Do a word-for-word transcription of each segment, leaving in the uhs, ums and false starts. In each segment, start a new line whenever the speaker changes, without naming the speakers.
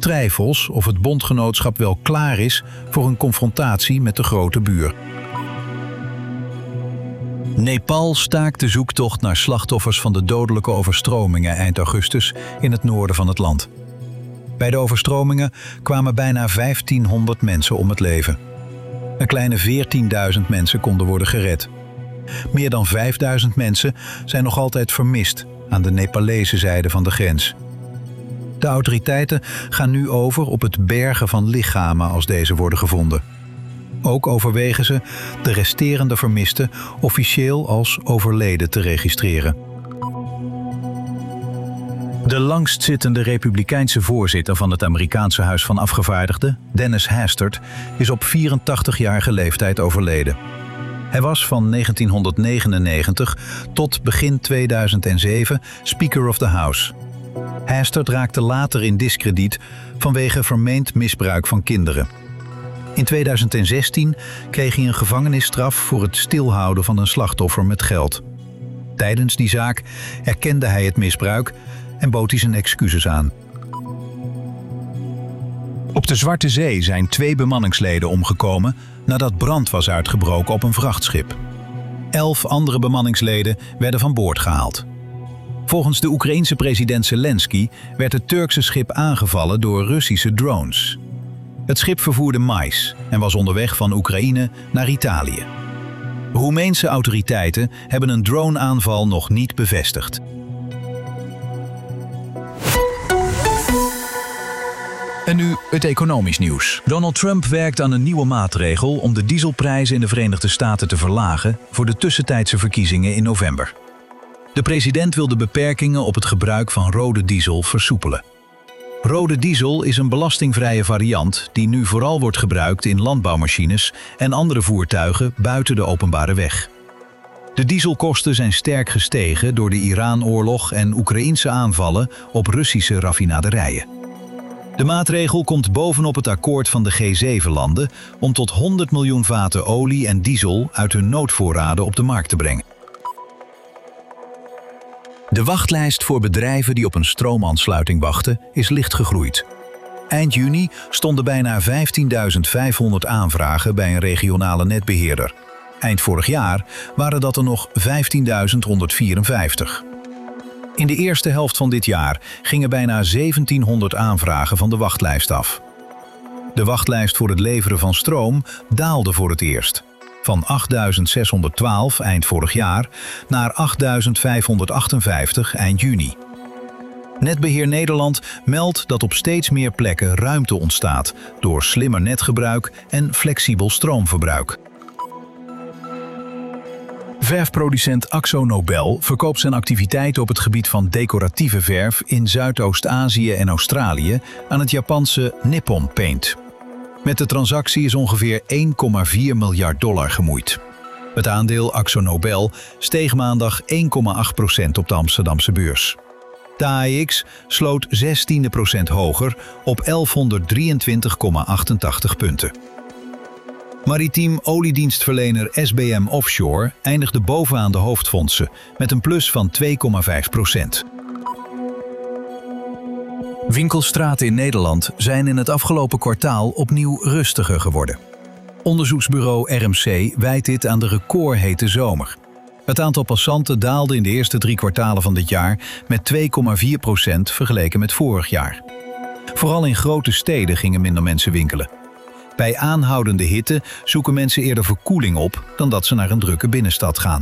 twijfels of het bondgenootschap wel klaar is voor een confrontatie met de grote buur. Nepal staakt de zoektocht naar slachtoffers van de dodelijke overstromingen eind augustus in het noorden van het land. Bij de overstromingen kwamen bijna vijftienhonderd mensen om het leven. Een kleine veertienduizend mensen konden worden gered. Meer dan vijfduizend mensen zijn nog altijd vermist aan de Nepalese zijde van de grens. De autoriteiten gaan nu over op het bergen van lichamen als deze worden gevonden. Ook overwegen ze de resterende vermisten officieel als overleden te registreren. De langstzittende republikeinse voorzitter van het Amerikaanse Huis van Afgevaardigden, Dennis Hastert, is op vierentachtigjarige leeftijd overleden. Hij was van negentienhonderdnegenennegentig tot begin tweeduizend zeven Speaker of the House. Hastert raakte later in diskrediet vanwege vermeend misbruik van kinderen. In tweeduizend zestien kreeg hij een gevangenisstraf voor het stilhouden van een slachtoffer met geld. Tijdens die zaak erkende hij het misbruik en bood hij zijn excuses aan. Op de Zwarte Zee zijn twee bemanningsleden omgekomen nadat brand was uitgebroken op een vrachtschip. Elf andere bemanningsleden werden van boord gehaald. Volgens de Oekraïense president Zelensky werd het Turkse schip aangevallen door Russische drones. Het schip vervoerde mais en was onderweg van Oekraïne naar Italië. Roemeense autoriteiten hebben een droneaanval nog niet bevestigd. En nu het economisch nieuws. Donald Trump werkt aan een nieuwe maatregel om de dieselprijzen in de Verenigde Staten te verlagen voor de tussentijdse verkiezingen in november. De president wil de beperkingen op het gebruik van rode diesel versoepelen. Rode diesel is een belastingvrije variant die nu vooral wordt gebruikt in landbouwmachines en andere voertuigen buiten de openbare weg. De dieselkosten zijn sterk gestegen door de Iran-oorlog en Oekraïense aanvallen op Russische raffinaderijen. De maatregel komt bovenop het akkoord van de G zeven landen om tot honderd miljoen vaten olie en diesel uit hun noodvoorraden op de markt te brengen. De wachtlijst voor bedrijven die op een stroomaansluiting wachten is licht gegroeid. Eind juni stonden bijna vijftienduizend vijfhonderd aanvragen bij een regionale netbeheerder. Eind vorig jaar waren dat er nog vijftienduizend honderdvierenvijftig. In de eerste helft van dit jaar gingen bijna zeventienhonderd aanvragen van de wachtlijst af. De wachtlijst voor het leveren van stroom daalde voor het eerst. Van achtduizend zeshonderdtwaalf eind vorig jaar naar achtduizend vijfhonderdachtenvijftig eind juni. Netbeheer Nederland meldt dat op steeds meer plekken ruimte ontstaat door slimmer netgebruik en flexibel stroomverbruik. Verfproducent AkzoNobel verkoopt zijn activiteiten op het gebied van decoratieve verf in Zuidoost-Azië en Australië aan het Japanse Nippon Paint. Met de transactie is ongeveer één komma vier miljard dollar gemoeid. Het aandeel AkzoNobel steeg maandag één komma acht procent op de Amsterdamse beurs. De A E X sloot zestien procent hoger op elfhonderddrieëntwintig komma achtentachtig punten. Maritiem oliedienstverlener S B M Offshore eindigde bovenaan de hoofdfondsen met een plus van twee komma vijf procent. Winkelstraten in Nederland zijn in het afgelopen kwartaal opnieuw rustiger geworden. Onderzoeksbureau R M C wijt dit aan de recordhete zomer. Het aantal passanten daalde in de eerste drie kwartalen van dit jaar met twee komma vier procent vergeleken met vorig jaar. Vooral in grote steden gingen minder mensen winkelen. Bij aanhoudende hitte zoeken mensen eerder verkoeling op dan dat ze naar een drukke binnenstad gaan.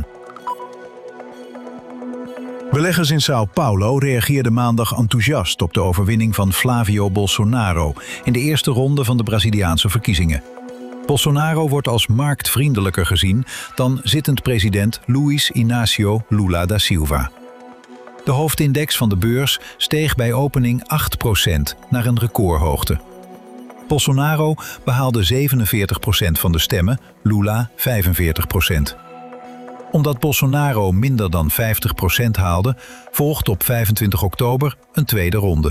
Beleggers in São Paulo reageerden maandag enthousiast op de overwinning van Flávio Bolsonaro in de eerste ronde van de Braziliaanse verkiezingen. Bolsonaro wordt als marktvriendelijker gezien dan zittend president Luiz Inácio Lula da Silva. De hoofdindex van de beurs steeg bij opening acht procent naar een recordhoogte. Bolsonaro behaalde zevenenveertig procent van de stemmen, Lula vijfenveertig procent. Omdat Bolsonaro minder dan vijftig procent haalde, volgt op vijfentwintig oktober een tweede ronde.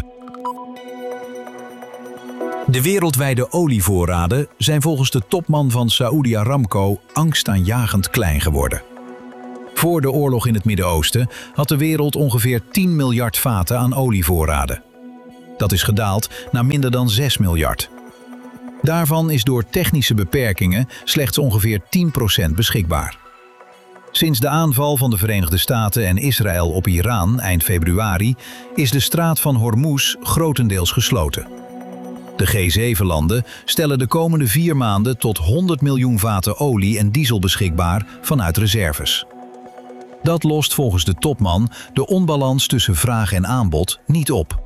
De wereldwijde olievoorraden zijn volgens de topman van Saudi Aramco angstaanjagend klein geworden. Voor de oorlog in het Midden-Oosten had de wereld ongeveer tien miljard vaten aan olievoorraden. Dat is gedaald naar minder dan zes miljard. Daarvan is door technische beperkingen slechts ongeveer tien procent beschikbaar. Sinds de aanval van de Verenigde Staten en Israël op Iran eind februari is de straat van Hormuz grotendeels gesloten. De G zeven landen stellen de komende vier maanden tot honderd miljoen vaten olie en diesel beschikbaar vanuit reserves. Dat lost volgens de topman de onbalans tussen vraag en aanbod niet op.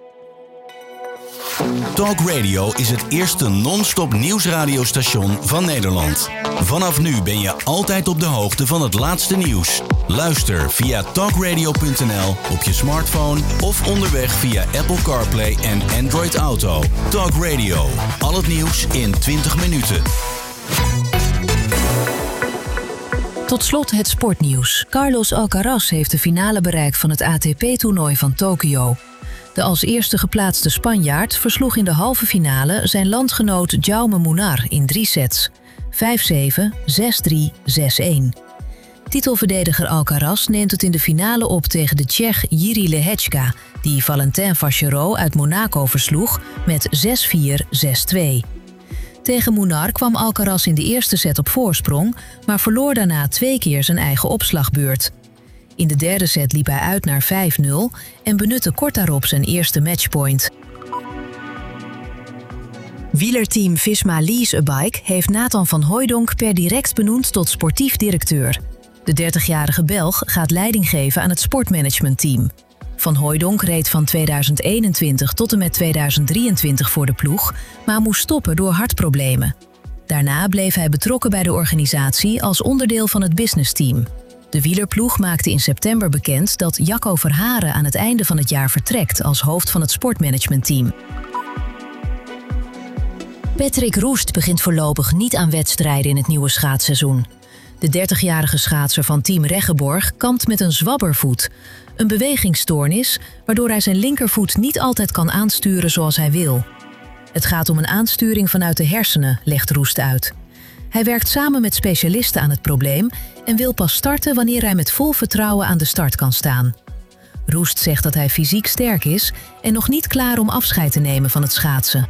Talk Radio is het eerste non-stop nieuwsradiostation van Nederland. Vanaf nu ben je altijd op de hoogte van het laatste nieuws. Luister via talkradio punt n l op je smartphone of onderweg via Apple CarPlay en Android Auto. Talk Radio, al het nieuws in twintig minuten.
Tot slot het sportnieuws. Carlos Alcaraz heeft de finale bereikt van het A T P-toernooi van Tokio. De als eerste geplaatste Spanjaard versloeg in de halve finale zijn landgenoot Jaume Munar in drie sets. vijf zeven, zes drie, zes een. Titelverdediger Alcaraz neemt het in de finale op tegen de Tsjech Jiří Lehečka, die Valentin Vachereau uit Monaco versloeg met zes vier, zes twee. Tegen Munar kwam Alcaraz in de eerste set op voorsprong, maar verloor daarna twee keer zijn eigen opslagbeurt. In de derde set liep hij uit naar vijf nul en benutte kort daarop zijn eerste matchpoint. Wielerteam Visma Lease a Bike heeft Nathan van Hooijdonk per direct benoemd tot sportief directeur. De dertigjarige Belg gaat leiding geven aan het sportmanagementteam. Van Hooijdonk reed van tweeduizend eenentwintig tot en met tweeduizend drieëntwintig voor de ploeg, maar moest stoppen door hartproblemen. Daarna bleef hij betrokken bij de organisatie als onderdeel van het businessteam. De wielerploeg maakte in september bekend dat Jacco Verharen aan het einde van het jaar vertrekt als hoofd van het sportmanagementteam. Patrick Roest begint voorlopig niet aan wedstrijden in het nieuwe schaatsseizoen. De dertigjarige schaatser van Team Reggeborg kampt met een zwabbervoet, een bewegingsstoornis waardoor hij zijn linkervoet niet altijd kan aansturen zoals hij wil. Het gaat om een aansturing vanuit de hersenen, legt Roest uit. Hij werkt samen met specialisten aan het probleem en wil pas starten wanneer hij met vol vertrouwen aan de start kan staan. Roest zegt dat hij fysiek sterk is en nog niet klaar om afscheid te nemen van het schaatsen.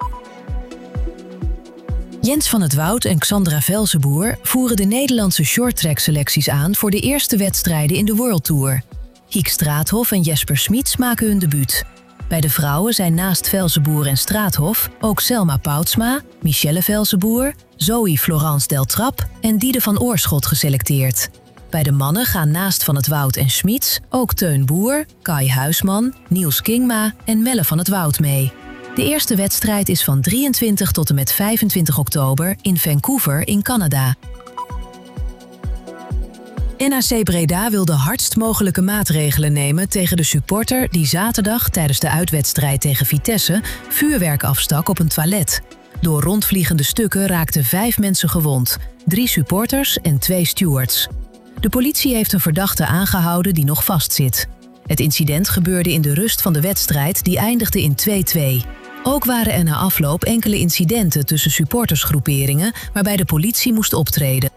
Jens van het Woud en Xandra Velzenboer voeren de Nederlandse shorttrack-selecties aan voor de eerste wedstrijden in de World Tour. Hiek Straathof en Jesper Smits maken hun debuut. Bij de vrouwen zijn naast Velzenboer en Straathof ook Selma Poutsma, Michelle Velzenboer, Zoe Florence Deltrap en Diede van Oorschot geselecteerd. Bij de mannen gaan naast Van het Woud en Smits ook Teun Boer, Kai Huisman, Niels Kingma en Melle van het Woud mee. De eerste wedstrijd is van drieëntwintig tot en met vijfentwintig oktober in Vancouver in Canada. N A C Breda wil de hardst mogelijke maatregelen nemen tegen de supporter die zaterdag tijdens de uitwedstrijd tegen Vitesse vuurwerk afstak op een toilet. Door rondvliegende stukken raakten vijf mensen gewond, drie supporters en twee stewards. De politie heeft een verdachte aangehouden die nog vastzit. Het incident gebeurde in de rust van de wedstrijd die eindigde in twee twee. Ook waren er na afloop enkele incidenten tussen supportersgroeperingen waarbij de politie moest optreden.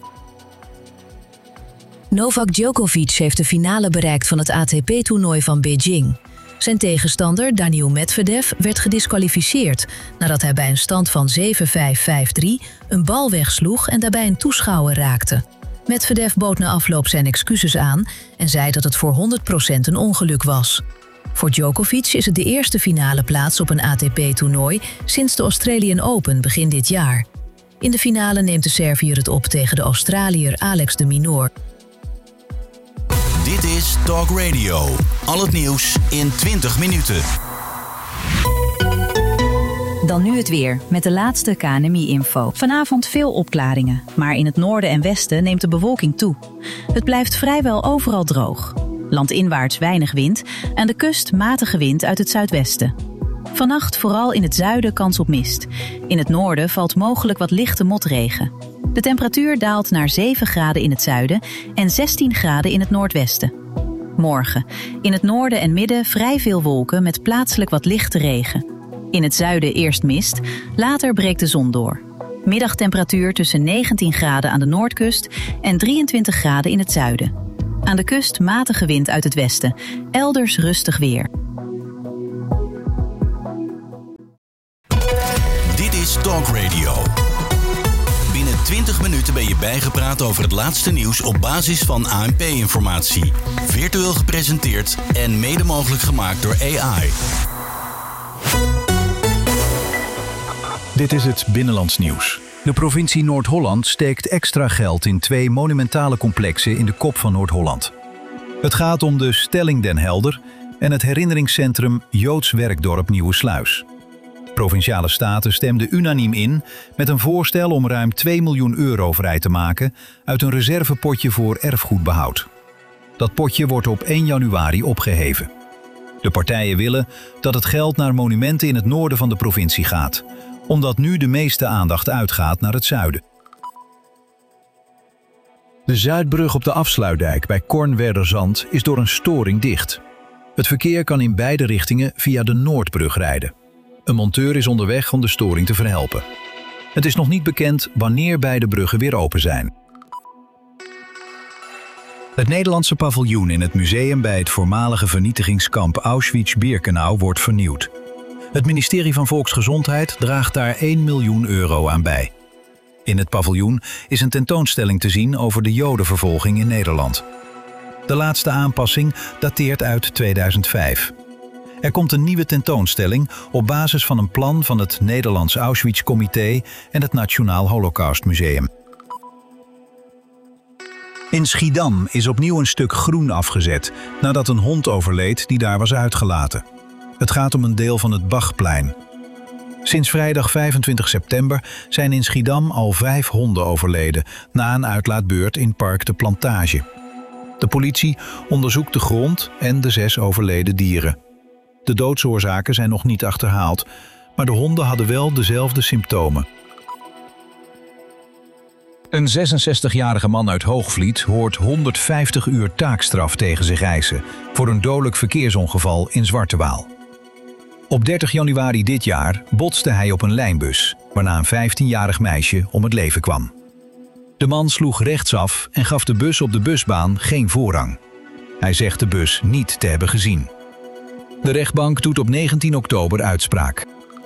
Novak Djokovic heeft de finale bereikt van het A T P-toernooi van Beijing. Zijn tegenstander Daniil Medvedev werd gediskwalificeerd nadat hij bij een stand van zeven vijf, vijf drie een bal wegsloeg en daarbij een toeschouwer raakte. Medvedev bood na afloop zijn excuses aan en zei dat het voor honderd procent een ongeluk was. Voor Djokovic is het de eerste finale plaats op een A T P-toernooi sinds de Australian Open begin dit jaar. In de finale neemt de Serviër het op tegen de Australiër Alex de Minaur.
Dit is Talk Radio. Al het nieuws in twintig minuten.
Dan nu het weer, met de laatste K N M I-info. Vanavond veel opklaringen, maar in het noorden en westen neemt de bewolking toe. Het blijft vrijwel overal droog. Landinwaarts weinig wind, aan de kust matige wind uit het zuidwesten. Vannacht vooral in het zuiden kans op mist. In het noorden valt mogelijk wat lichte motregen. De temperatuur daalt naar zeven graden in het zuiden en zestien graden in het noordwesten. Morgen. In het noorden en midden vrij veel wolken met plaatselijk wat lichte regen. In het zuiden eerst mist, later breekt de zon door. Middagtemperatuur tussen negentien graden aan de noordkust en drieëntwintig graden in het zuiden. Aan de kust matige wind uit het westen, elders rustig weer.
Nederlands Talk Radio. Binnen twintig minuten ben je bijgepraat over het laatste nieuws op basis van A N P-informatie. Virtueel gepresenteerd en mede mogelijk gemaakt door A I.
Dit is het Binnenlands Nieuws. De provincie Noord-Holland steekt extra geld in twee monumentale complexen in de kop van Noord-Holland. Het gaat om de Stelling Den Helder en het herinneringscentrum Joods Werkdorp Nieuwesluis. Provinciale staten stemden unaniem in met een voorstel om ruim twee miljoen euro vrij te maken uit een reservepotje voor erfgoedbehoud. Dat potje wordt op één januari opgeheven. De partijen willen dat het geld naar monumenten in het noorden van de provincie gaat, omdat nu de meeste aandacht uitgaat naar het zuiden. De Zuidbrug op de Afsluitdijk bij Kornwerderzand is door een storing dicht. Het verkeer kan in beide richtingen via de Noordbrug rijden. Een monteur is onderweg om de storing te verhelpen. Het is nog niet bekend wanneer beide bruggen weer open zijn. Het Nederlandse paviljoen in het museum bij het voormalige vernietigingskamp Auschwitz-Birkenau wordt vernieuwd. Het ministerie van Volksgezondheid draagt daar één miljoen euro aan bij. In het paviljoen is een tentoonstelling te zien over de Jodenvervolging in Nederland. De laatste aanpassing dateert uit tweeduizend vijf. Er komt een nieuwe tentoonstelling op basis van een plan van het Nederlands Auschwitz-comité en het Nationaal Holocaustmuseum. In Schiedam is opnieuw een stuk groen afgezet nadat een hond overleed die daar was uitgelaten. Het gaat om een deel van het Bachplein. Sinds vrijdag vijfentwintig september zijn in Schiedam al vijf honden overleden na een uitlaatbeurt in Park de Plantage. De politie onderzoekt de grond en de zes overleden dieren. De doodsoorzaken zijn nog niet achterhaald, maar de honden hadden wel dezelfde symptomen. Een zesenzestigjarige man uit Hoogvliet hoort honderdvijftig uur taakstraf tegen zich eisen voor een dodelijk verkeersongeval in Zwartewaal. Op dertig januari dit jaar botste hij op een lijnbus, waarna een vijftienjarig meisje om het leven kwam. De man sloeg rechtsaf en gaf de bus op de busbaan geen voorrang. Hij zegt de bus niet te hebben gezien. De rechtbank doet op negentien oktober uitspraak.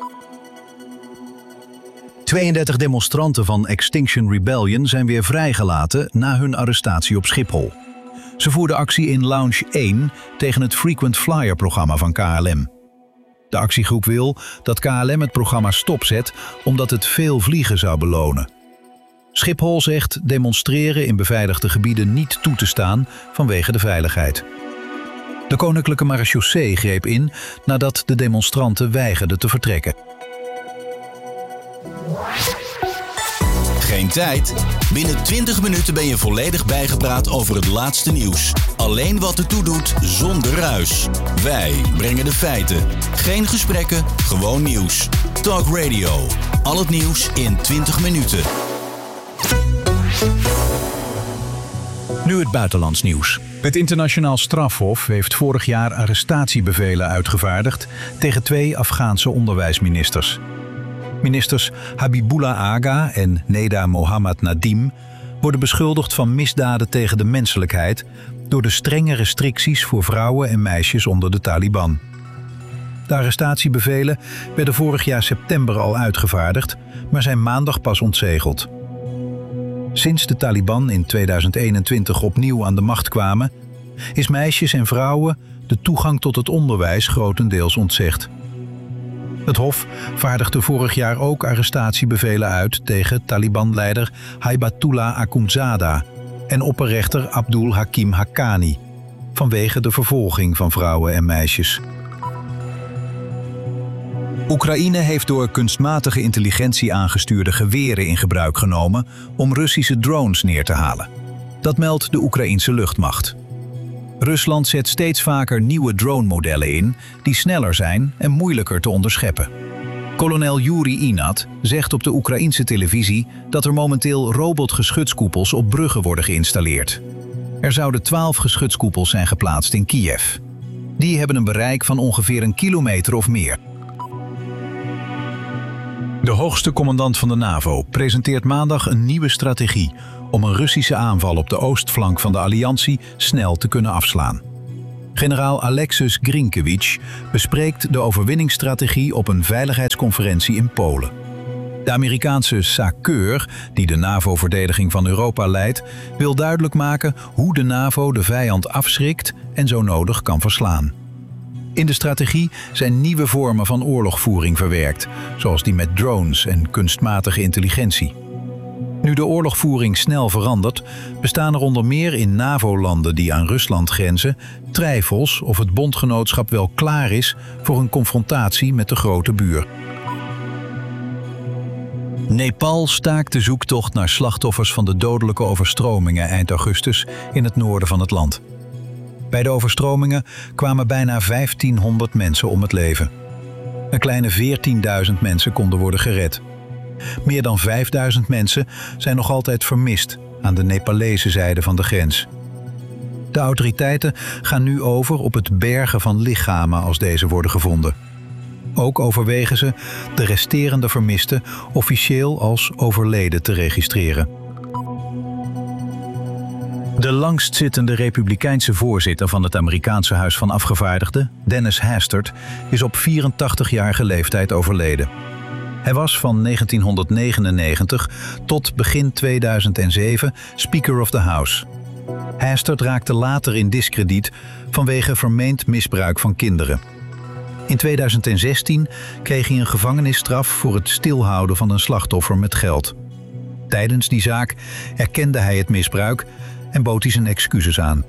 tweeëndertig demonstranten van Extinction Rebellion zijn weer vrijgelaten na hun arrestatie op Schiphol. Ze voerden actie in Lounge één tegen het Frequent Flyer-programma van K L M. De actiegroep wil dat K L M het programma stopzet omdat het veel vliegen zou belonen. Schiphol zegt demonstreren in beveiligde gebieden niet toe te staan vanwege de veiligheid. De Koninklijke Marechaussee greep in nadat de demonstranten weigerden te vertrekken.
Geen tijd? Binnen twintig minuten ben je volledig bijgepraat over het laatste nieuws. Alleen wat ertoe doet, zonder ruis. Wij brengen de feiten. Geen gesprekken, gewoon nieuws. Talk Radio. Al het nieuws in twintig minuten.
Nu het buitenlands nieuws. Het internationaal strafhof heeft vorig jaar arrestatiebevelen uitgevaardigd tegen twee Afghaanse onderwijsministers. Ministers Habibullah Aga en Neda Mohammad Nadim worden beschuldigd van misdaden tegen de menselijkheid door de strenge restricties voor vrouwen en meisjes onder de Taliban. De arrestatiebevelen werden vorig jaar september al uitgevaardigd, maar zijn maandag pas ontzegeld. Sinds de Taliban in tweeduizend eenentwintig opnieuw aan de macht kwamen, is meisjes en vrouwen de toegang tot het onderwijs grotendeels ontzegd. Het Hof vaardigde vorig jaar ook arrestatiebevelen uit tegen Taliban-leider Haibatullah Akhundzada en opperrechter Abdul Hakim Haqqani vanwege de vervolging van vrouwen en meisjes. Oekraïne heeft door kunstmatige intelligentie aangestuurde geweren in gebruik genomen om Russische drones neer te halen. Dat meldt de Oekraïense luchtmacht. Rusland zet steeds vaker nieuwe drone-modellen in die sneller zijn en moeilijker te onderscheppen. Kolonel Yuri Inat zegt op de Oekraïense televisie dat er momenteel robotgeschutskoepels op bruggen worden geïnstalleerd. Er zouden twaalf geschutskoepels zijn geplaatst in Kiev. Die hebben een bereik van ongeveer een kilometer of meer. De hoogste commandant van de NAVO presenteert maandag een nieuwe strategie om een Russische aanval op de oostflank van de alliantie snel te kunnen afslaan. Generaal Alexis Grinkewicz bespreekt de overwinningsstrategie op een veiligheidsconferentie in Polen. De Amerikaanse SACEUR, die de NAVO-verdediging van Europa leidt, wil duidelijk maken hoe de NAVO de vijand afschrikt en zo nodig kan verslaan. In de strategie zijn nieuwe vormen van oorlogvoering verwerkt, zoals die met drones en kunstmatige intelligentie. Nu de oorlogvoering snel verandert, bestaan er onder meer in NAVO-landen die aan Rusland grenzen twijfels of het bondgenootschap wel klaar is voor een confrontatie met de grote buur. Nepal staakt de zoektocht naar slachtoffers van de dodelijke overstromingen eind augustus in het noorden van het land. Bij de overstromingen kwamen bijna vijftienhonderd mensen om het leven. Een kleine veertienduizend mensen konden worden gered. Meer dan vijfduizend mensen zijn nog altijd vermist aan de Nepalese zijde van de grens. De autoriteiten gaan nu over op het bergen van lichamen als deze worden gevonden. Ook overwegen ze de resterende vermisten officieel als overleden te registreren. De langstzittende republikeinse voorzitter van het Amerikaanse Huis van Afgevaardigden, Dennis Hastert, is op vierentachtigjarige leeftijd overleden. Hij was van negentienhonderdnegenennegentig tot begin tweeduizend zeven Speaker of the House. Hastert raakte later in diskrediet vanwege vermeend misbruik van kinderen. In tweeduizend zestien kreeg hij een gevangenisstraf voor het stilhouden van een slachtoffer met geld. Tijdens die zaak erkende hij het misbruik en bood hij zijn excuses aan.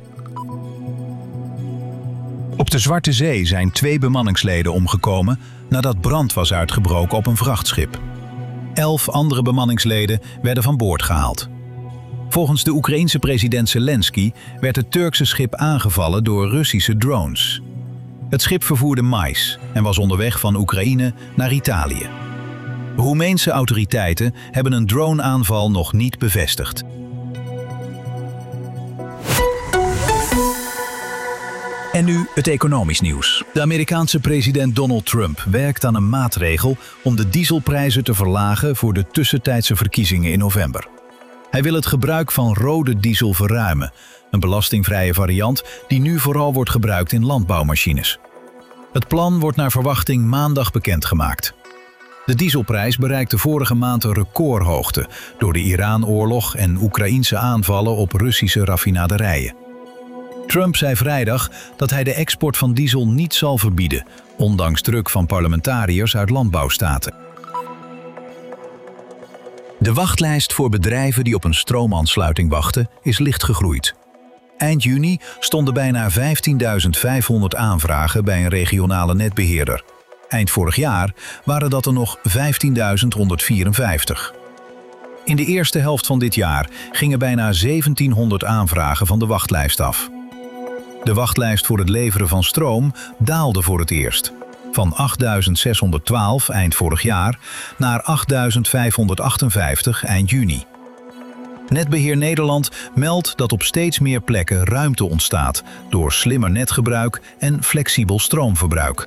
Op de Zwarte Zee zijn twee bemanningsleden omgekomen nadat brand was uitgebroken op een vrachtschip. Elf andere bemanningsleden werden van boord gehaald. Volgens de Oekraïense president Zelensky werd het Turkse schip aangevallen door Russische drones. Het schip vervoerde mais en was onderweg van Oekraïne naar Italië. Roemeense autoriteiten hebben een droneaanval nog niet bevestigd. En nu het economisch nieuws. De Amerikaanse president Donald Trump werkt aan een maatregel om de dieselprijzen te verlagen voor de tussentijdse verkiezingen in november. Hij wil het gebruik van rode diesel verruimen, een belastingvrije variant die nu vooral wordt gebruikt in landbouwmachines. Het plan wordt naar verwachting maandag bekendgemaakt. De dieselprijs bereikte vorige maand een recordhoogte door de Iran-oorlog en Oekraïense aanvallen op Russische raffinaderijen. Trump zei vrijdag dat hij de export van diesel niet zal verbieden, ondanks druk van parlementariërs uit landbouwstaten. De wachtlijst voor bedrijven die op een stroomaansluiting wachten is licht gegroeid. Eind juni stonden bijna vijftienduizend vijfhonderd aanvragen bij een regionale netbeheerder. Eind vorig jaar waren dat er nog vijftienduizend honderdvierenvijftig. In de eerste helft van dit jaar gingen bijna zeventienhonderd aanvragen van de wachtlijst af. De wachtlijst voor het leveren van stroom daalde voor het eerst. Van achtduizend zeshonderdtwaalf eind vorig jaar naar achtduizend vijfhonderdachtenvijftig eind juni. Netbeheer Nederland meldt dat op steeds meer plekken ruimte ontstaat door slimmer netgebruik en flexibel stroomverbruik.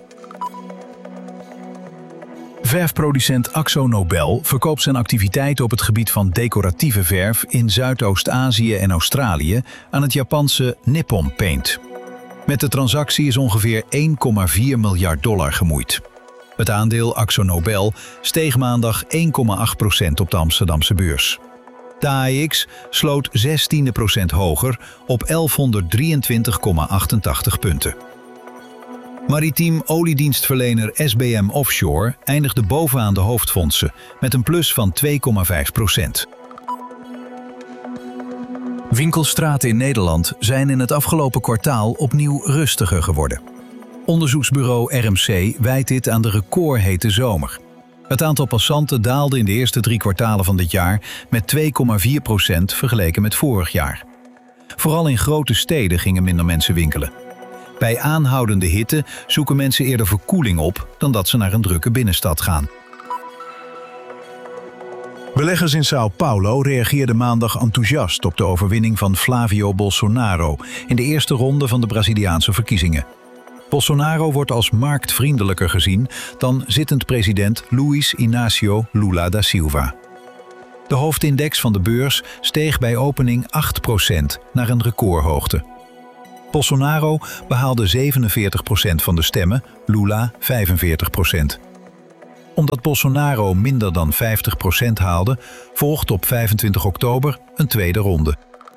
Verfproducent AkzoNobel verkoopt zijn activiteiten op het gebied van decoratieve verf in Zuidoost-Azië en Australië aan het Japanse Nippon Paint. Met de transactie is ongeveer één komma vier miljard dollar gemoeid. Het aandeel AkzoNobel steeg maandag één komma acht procent op de Amsterdamse beurs. De A E X sloot zestien procent hoger op elfhonderddrieëntwintig komma achtentachtig punten. Maritiem oliedienstverlener S B M Offshore eindigde bovenaan de hoofdfondsen met een plus van twee komma vijf procent. Winkelstraten in Nederland zijn in het afgelopen kwartaal opnieuw rustiger geworden. Onderzoeksbureau R M C wijt dit aan de recordhete zomer. Het aantal passanten daalde in de eerste drie kwartalen van dit jaar met twee komma vier procent vergeleken met vorig jaar. Vooral in grote steden gingen minder mensen winkelen. Bij aanhoudende hitte zoeken mensen eerder verkoeling op dan dat ze naar een drukke binnenstad gaan. Beleggers in São Paulo reageerden maandag enthousiast op de overwinning van Flávio Bolsonaro in de eerste ronde van de Braziliaanse verkiezingen. Bolsonaro wordt als marktvriendelijker gezien dan zittend president Luiz Inácio Lula da Silva. De hoofdindex van de beurs steeg bij opening acht procent naar een recordhoogte. Bolsonaro behaalde zevenenveertig procent van de stemmen, Lula vijfenveertig procent. Omdat Bolsonaro minder dan vijftig procent haalde, volgt op vijfentwintig oktober een tweede ronde.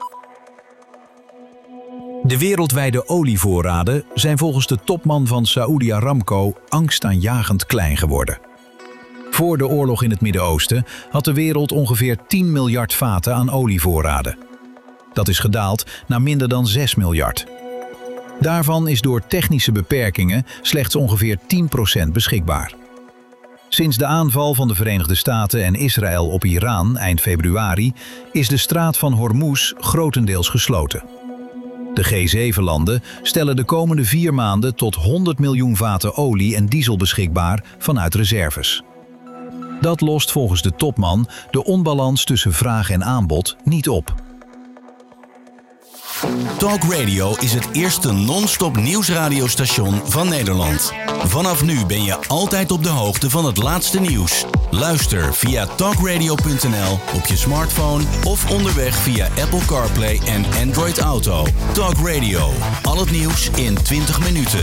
De wereldwijde olievoorraden zijn volgens de topman van Saudi Aramco angstaanjagend klein geworden. Voor de oorlog in het Midden-Oosten had de wereld ongeveer tien miljard vaten aan olievoorraden. Dat is gedaald naar minder dan zes miljard. Daarvan is door technische beperkingen slechts ongeveer tien procent beschikbaar. Sinds de aanval van de Verenigde Staten en Israël op Iran eind februari is de straat van Hormuz grotendeels gesloten. De G zeven landen stellen de komende vier maanden tot honderd miljoen vaten olie en diesel beschikbaar vanuit reserves. Dat lost volgens de topman de onbalans tussen vraag en aanbod niet op.
Talk Radio is het eerste non-stop nieuwsradiostation van Nederland. Vanaf nu ben je altijd op de hoogte van het laatste nieuws. Luister via talkradio punt n l op je smartphone of onderweg via Apple CarPlay en Android Auto. Talk Radio, al het nieuws in twintig minuten.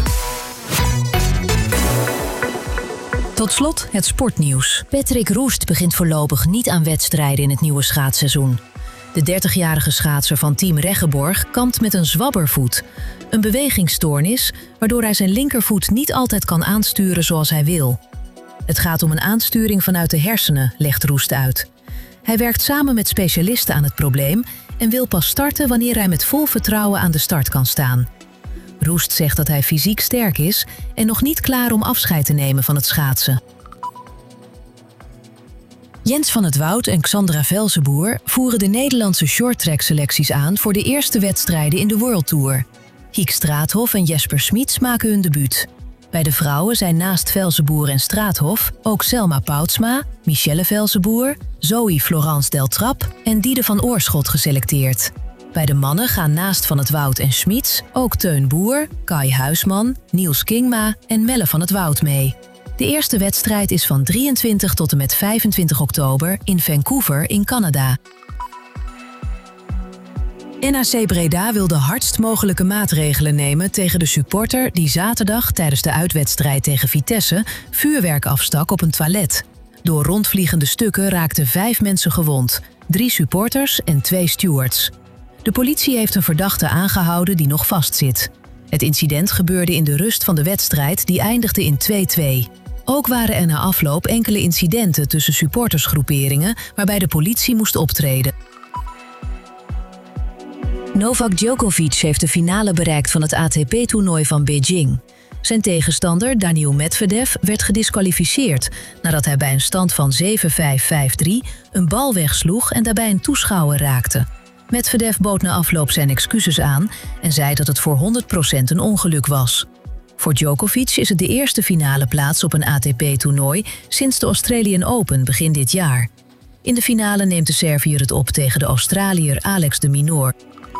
Tot slot het sportnieuws. Patrick Roest begint voorlopig niet aan wedstrijden in het nieuwe schaatsseizoen. De dertigjarige schaatser van Team Reggeborg kampt met een zwabbervoet. Een bewegingsstoornis waardoor hij zijn linkervoet niet altijd kan aansturen zoals hij wil. Het gaat om een aansturing vanuit de hersenen, legt Roest uit. Hij werkt samen met specialisten aan het probleem en wil pas starten wanneer hij met vol vertrouwen aan de start kan staan. Roest zegt dat hij fysiek sterk is en nog niet klaar om afscheid te nemen van het schaatsen. Jens van het Woud en Xandra Velzenboer voeren de Nederlandse shorttrack-selecties aan voor de eerste wedstrijden in de World Tour. Hiek Straathof en Jesper Smits maken hun debuut. Bij de vrouwen zijn naast Velzenboer en Straathof ook Selma Poutsma, Michelle Velzenboer, Zoe Florence Deltrap en Diede van Oorschot geselecteerd. Bij de mannen gaan naast Van het Woud en Smits ook Teun Boer, Kai Huisman, Niels Kingma en Melle van het Woud mee. De eerste wedstrijd is van drieëntwintig tot en met vijfentwintig oktober in Vancouver in Canada. N A C Breda wil de hardst mogelijke maatregelen nemen tegen de supporter die zaterdag tijdens de uitwedstrijd tegen Vitesse vuurwerk afstak op een toilet. Door rondvliegende stukken raakten vijf mensen gewond, drie supporters en twee stewards. De politie heeft een verdachte aangehouden die nog vastzit. Het incident gebeurde in de rust van de wedstrijd die eindigde in twee-twee. Ook waren er na afloop enkele incidenten tussen supportersgroeperingen waarbij de politie moest optreden. Novak Djokovic heeft de finale bereikt van het A T P-toernooi van Beijing. Zijn tegenstander Daniil Medvedev werd gediskwalificeerd nadat hij bij een stand van zeven vijf vijf drie een bal wegsloeg en daarbij een toeschouwer raakte. Medvedev bood na afloop zijn excuses aan en zei dat het voor honderd procent een ongeluk was. Voor Djokovic is het de eerste finale plaats op een A T P-toernooi sinds de Australian Open begin dit jaar. In de finale neemt de Serviër het op tegen de Australiër Alex de Minaur.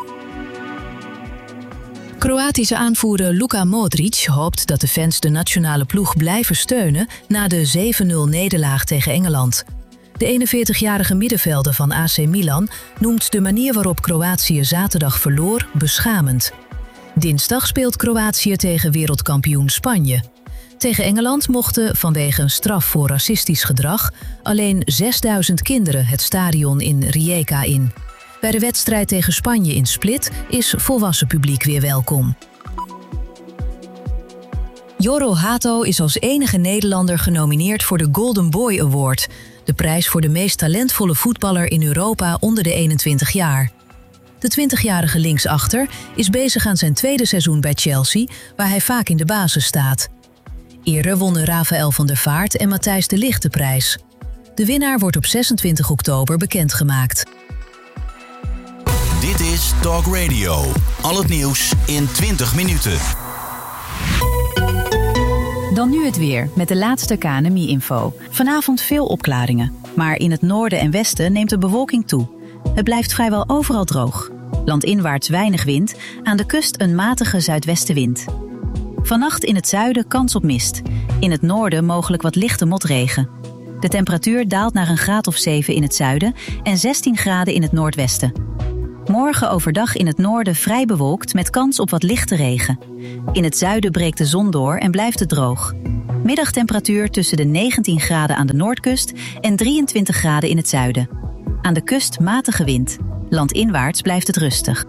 Kroatische aanvoerder Luka Modric hoopt dat de fans de nationale ploeg blijven steunen na de zeven nul nederlaag tegen Engeland. De eenenveertigjarige middenvelder van A C Milan noemt de manier waarop Kroatië zaterdag verloor beschamend. Dinsdag speelt Kroatië tegen wereldkampioen Spanje. Tegen Engeland mochten vanwege een straf voor racistisch gedrag alleen zesduizend kinderen het stadion in Rijeka in. Bij de wedstrijd tegen Spanje in Split is volwassen publiek weer welkom. Jorro Hato is als enige Nederlander genomineerd voor de Golden Boy Award, de prijs voor de meest talentvolle voetballer in Europa onder de eenentwintig jaar. De twintigjarige linksachter is bezig aan zijn tweede seizoen bij Chelsea, waar hij vaak in de basis staat. Eerder wonnen Rafael van der Vaart en Matthijs de Ligt de prijs. De winnaar wordt op zesentwintig oktober bekendgemaakt.
Dit is Talk Radio. Al het nieuws in twintig minuten.
Dan nu het weer, met de laatste K N M I-info. Vanavond veel opklaringen, maar in het noorden en westen neemt de bewolking toe. Het blijft vrijwel overal droog. Landinwaarts weinig wind, aan de kust een matige zuidwestenwind. Vannacht in het zuiden kans op mist. In het noorden mogelijk wat lichte motregen. De temperatuur daalt naar een graad of zeven in het zuiden en zestien graden in het noordwesten. Morgen overdag in het noorden vrij bewolkt met kans op wat lichte regen. In het zuiden breekt de zon door en blijft het droog. Middagtemperatuur tussen de negentien graden aan de noordkust en drieëntwintig graden in het zuiden. Aan de kust matige wind. Landinwaarts blijft het rustig.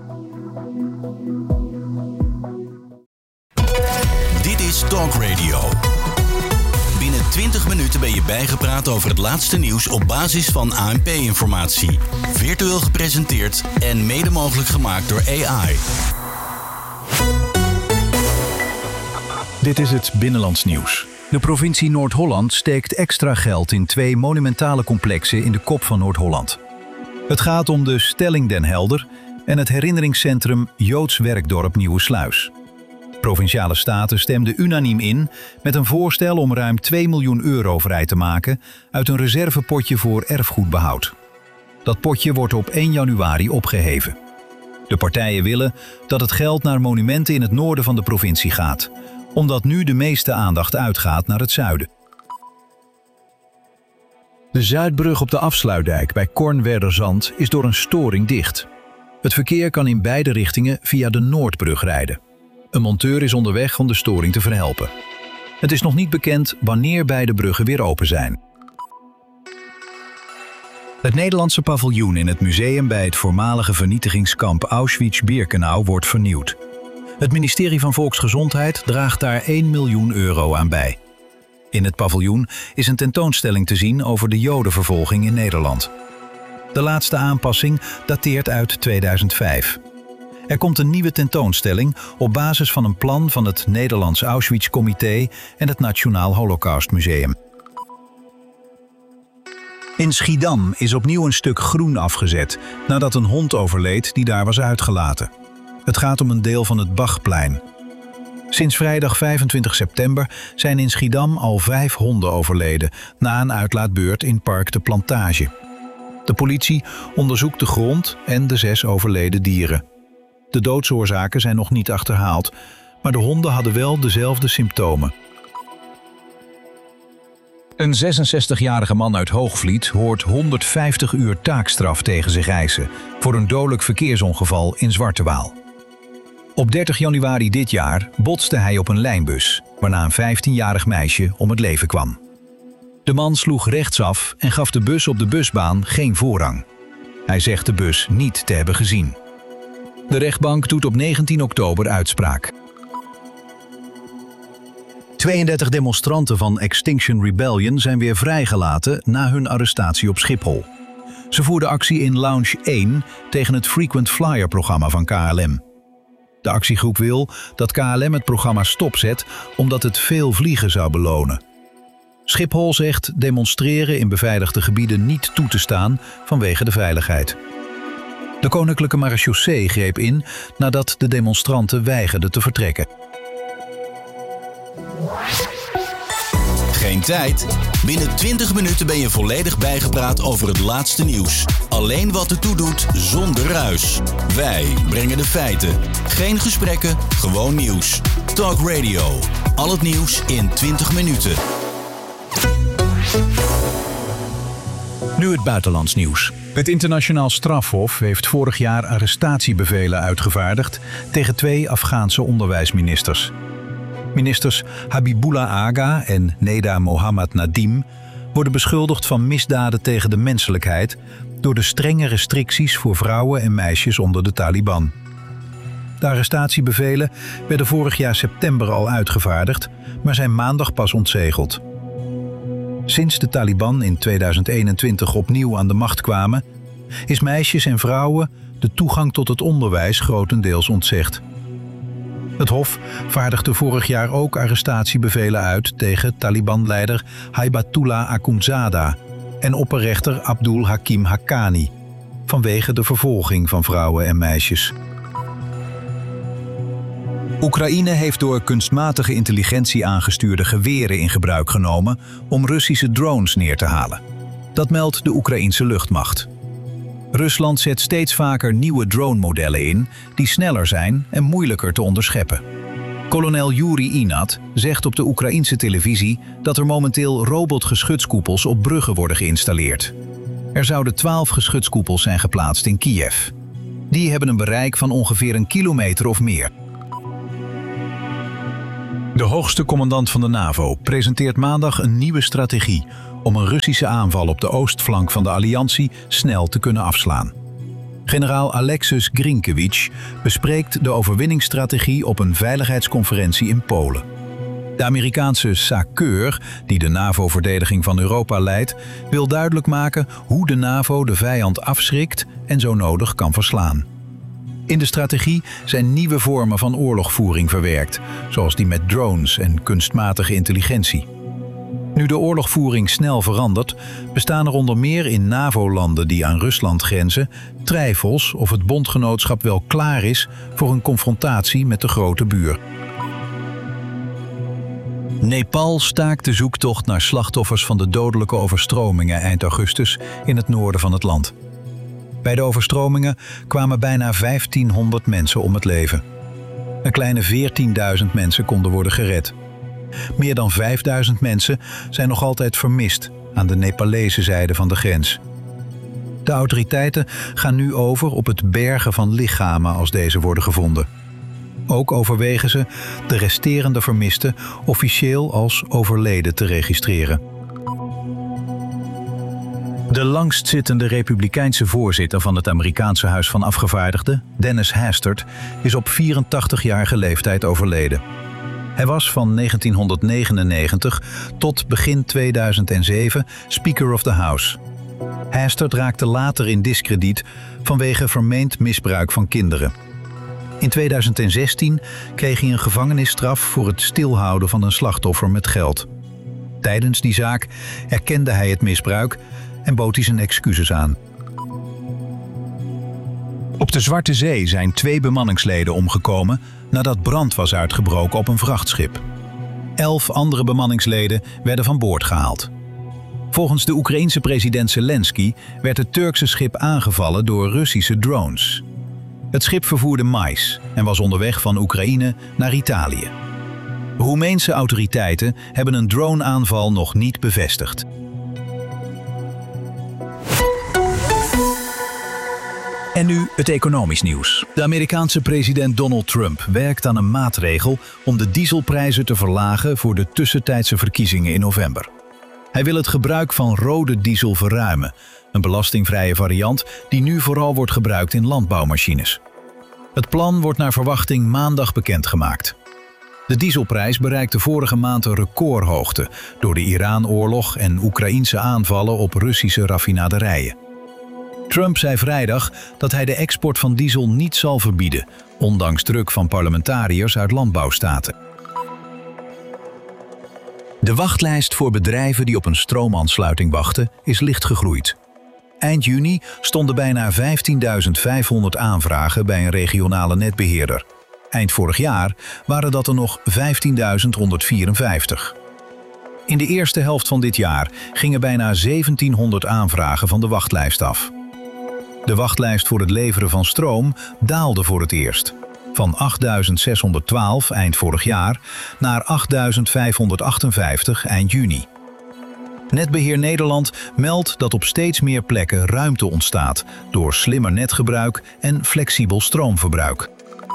Dit is Talk Radio. Binnen twintig minuten ben je bijgepraat over het laatste nieuws op basis van A N P-informatie. Virtueel gepresenteerd en mede mogelijk gemaakt door A I.
Dit is het Binnenlands Nieuws. De provincie Noord-Holland steekt extra geld in twee monumentale complexen in de kop van Noord-Holland. Het gaat om de Stelling Den Helder en het herinneringscentrum Joods Werkdorp Nieuwesluis. Provinciale staten stemden unaniem in met een voorstel om ruim twee miljoen euro vrij te maken uit een reservepotje voor erfgoedbehoud. Dat potje wordt op één januari opgeheven. De partijen willen dat het geld naar monumenten in het noorden van de provincie gaat, omdat nu de meeste aandacht uitgaat naar het zuiden. De Zuidbrug op de Afsluitdijk bij Kornwerderzand is door een storing dicht. Het verkeer kan in beide richtingen via de Noordbrug rijden. Een monteur is onderweg om de storing te verhelpen. Het is nog niet bekend wanneer beide bruggen weer open zijn. Het Nederlandse paviljoen in het museum bij het voormalige vernietigingskamp Auschwitz-Birkenau wordt vernieuwd. Het ministerie van Volksgezondheid draagt daar één miljoen euro aan bij. In het paviljoen is een tentoonstelling te zien over de Jodenvervolging in Nederland. De laatste aanpassing dateert uit tweeduizend vijf. Er komt een nieuwe tentoonstelling op basis van een plan van het Nederlands Auschwitz-comité en het Nationaal Holocaustmuseum. In Schiedam is opnieuw een stuk groen afgezet nadat een hond overleed die daar was uitgelaten. Het gaat om een deel van het Bachplein. Sinds vrijdag vijfentwintig september zijn in Schiedam al vijf honden overleden na een uitlaatbeurt in Park de Plantage. De politie onderzoekt de grond en de zes overleden dieren. De doodsoorzaken zijn nog niet achterhaald, maar de honden hadden wel dezelfde symptomen. Een zesenzestigjarige man uit Hoogvliet hoort honderdvijftig uur taakstraf tegen zich eisen voor een dodelijk verkeersongeval in Zwartewaal. Op dertig januari dit jaar botste hij op een lijnbus, waarna een vijftienjarig meisje om het leven kwam. De man sloeg rechtsaf en gaf de bus op de busbaan geen voorrang. Hij zegt de bus niet te hebben gezien. De rechtbank doet op negentien oktober uitspraak. tweeëndertig demonstranten van Extinction Rebellion zijn weer vrijgelaten na hun arrestatie op Schiphol. Ze voerden actie in Lounge één tegen het Frequent Flyer-programma van K L M. De actiegroep wil dat K L M het programma stopzet omdat het veel vliegen zou belonen. Schiphol zegt demonstreren in beveiligde gebieden niet toe te staan vanwege de veiligheid. De Koninklijke Marechaussee greep in nadat de demonstranten weigerden te vertrekken.
Geen tijd? Binnen twintig minuten ben je volledig bijgepraat over het laatste nieuws. Alleen wat ertoe doet, zonder ruis. Wij brengen de feiten. Geen gesprekken, gewoon nieuws. Talk Radio. Al het nieuws in twintig minuten.
Nu het buitenlands nieuws. Het internationaal strafhof heeft vorig jaar arrestatiebevelen uitgevaardigd tegen twee Afghaanse onderwijsministers. Ministers Habibullah Aga en Neda Mohammad Nadim worden beschuldigd van misdaden tegen de menselijkheid door de strenge restricties voor vrouwen en meisjes onder de Taliban. De arrestatiebevelen werden vorig jaar september al uitgevaardigd, maar zijn maandag pas ontzegeld. Sinds de Taliban in tweeduizend eenentwintig opnieuw aan de macht kwamen, is meisjes en vrouwen de toegang tot het onderwijs grotendeels ontzegd. Het Hof vaardigde vorig jaar ook arrestatiebevelen uit tegen Taliban-leider Haibatullah Akhundzada en opperrechter Abdul Hakim Haqqani vanwege de vervolging van vrouwen en meisjes. Oekraïne heeft door kunstmatige intelligentie aangestuurde geweren in gebruik genomen om Russische drones neer te halen. Dat meldt de Oekraïense luchtmacht. Rusland zet steeds vaker nieuwe drone-modellen in die sneller zijn en moeilijker te onderscheppen. Kolonel Yuri Inat zegt op de Oekraïense televisie dat er momenteel robotgeschutskoepels op bruggen worden geïnstalleerd. Er zouden twaalf geschutskoepels zijn geplaatst in Kiev. Die hebben een bereik van ongeveer een kilometer of meer. De hoogste commandant van de NAVO presenteert maandag een nieuwe strategie om een Russische aanval op de oostflank van de alliantie snel te kunnen afslaan. Generaal Alexis Grinkewicz bespreekt de overwinningsstrategie op een veiligheidsconferentie in Polen. De Amerikaanse SACEUR, die de NAVO-verdediging van Europa leidt, wil duidelijk maken hoe de NAVO de vijand afschrikt en zo nodig kan verslaan. In de strategie zijn nieuwe vormen van oorlogvoering verwerkt, zoals die met drones en kunstmatige intelligentie. Nu de oorlogvoering snel verandert, bestaan er onder meer in NAVO-landen die aan Rusland grenzen twijfels of het bondgenootschap wel klaar is voor een confrontatie met de grote buur. Nepal staakt de zoektocht naar slachtoffers van de dodelijke overstromingen eind augustus in het noorden van het land. Bij de overstromingen kwamen bijna vijftienhonderd mensen om het leven. Een kleine veertienduizend mensen konden worden gered. Meer dan vijfduizend mensen zijn nog altijd vermist aan de Nepalese zijde van de grens. De autoriteiten gaan nu over op het bergen van lichamen als deze worden gevonden. Ook overwegen ze de resterende vermisten officieel als overleden te registreren. De langstzittende republikeinse voorzitter van het Amerikaanse Huis van Afgevaardigden, Dennis Hastert, is op vierentachtigjarige leeftijd overleden. Hij was van negentienhonderdnegenennegentig tot begin tweeduizend zeven Speaker of the House. Hastert raakte later in diskrediet vanwege vermeend misbruik van kinderen. In tweeduizend zestien kreeg hij een gevangenisstraf voor het stilhouden van een slachtoffer met geld. Tijdens die zaak erkende hij het misbruik en bood hij zijn excuses aan. Op de Zwarte Zee zijn twee bemanningsleden omgekomen nadat brand was uitgebroken op een vrachtschip. Elf andere bemanningsleden werden van boord gehaald. Volgens de Oekraïense president Zelensky werd het Turkse schip aangevallen door Russische drones. Het schip vervoerde mais en was onderweg van Oekraïne naar Italië. Roemeense autoriteiten hebben een droneaanval nog niet bevestigd. En nu het economisch nieuws. De Amerikaanse president Donald Trump werkt aan een maatregel om de dieselprijzen te verlagen voor de tussentijdse verkiezingen in november. Hij wil het gebruik van rode diesel verruimen, een belastingvrije variant die nu vooral wordt gebruikt in landbouwmachines. Het plan wordt naar verwachting maandag bekendgemaakt. De dieselprijs bereikte vorige maand een recordhoogte door de Iran-oorlog en Oekraïense aanvallen op Russische raffinaderijen. Trump zei vrijdag dat hij de export van diesel niet zal verbieden, ondanks druk van parlementariërs uit landbouwstaten. De wachtlijst voor bedrijven die op een stroomaansluiting wachten is licht gegroeid. Eind juni stonden bijna vijftienduizend vijfhonderd aanvragen bij een regionale netbeheerder. Eind vorig jaar waren dat er nog vijftienduizend honderdvierenvijftig. In de eerste helft van dit jaar gingen bijna zeventienhonderd aanvragen van de wachtlijst af. De wachtlijst voor het leveren van stroom daalde voor het eerst. Van achtduizend zeshonderdtwaalf eind vorig jaar naar achtduizend vijfhonderdachtenvijftig eind juni. Netbeheer Nederland meldt dat op steeds meer plekken ruimte ontstaat door slimmer netgebruik en flexibel stroomverbruik.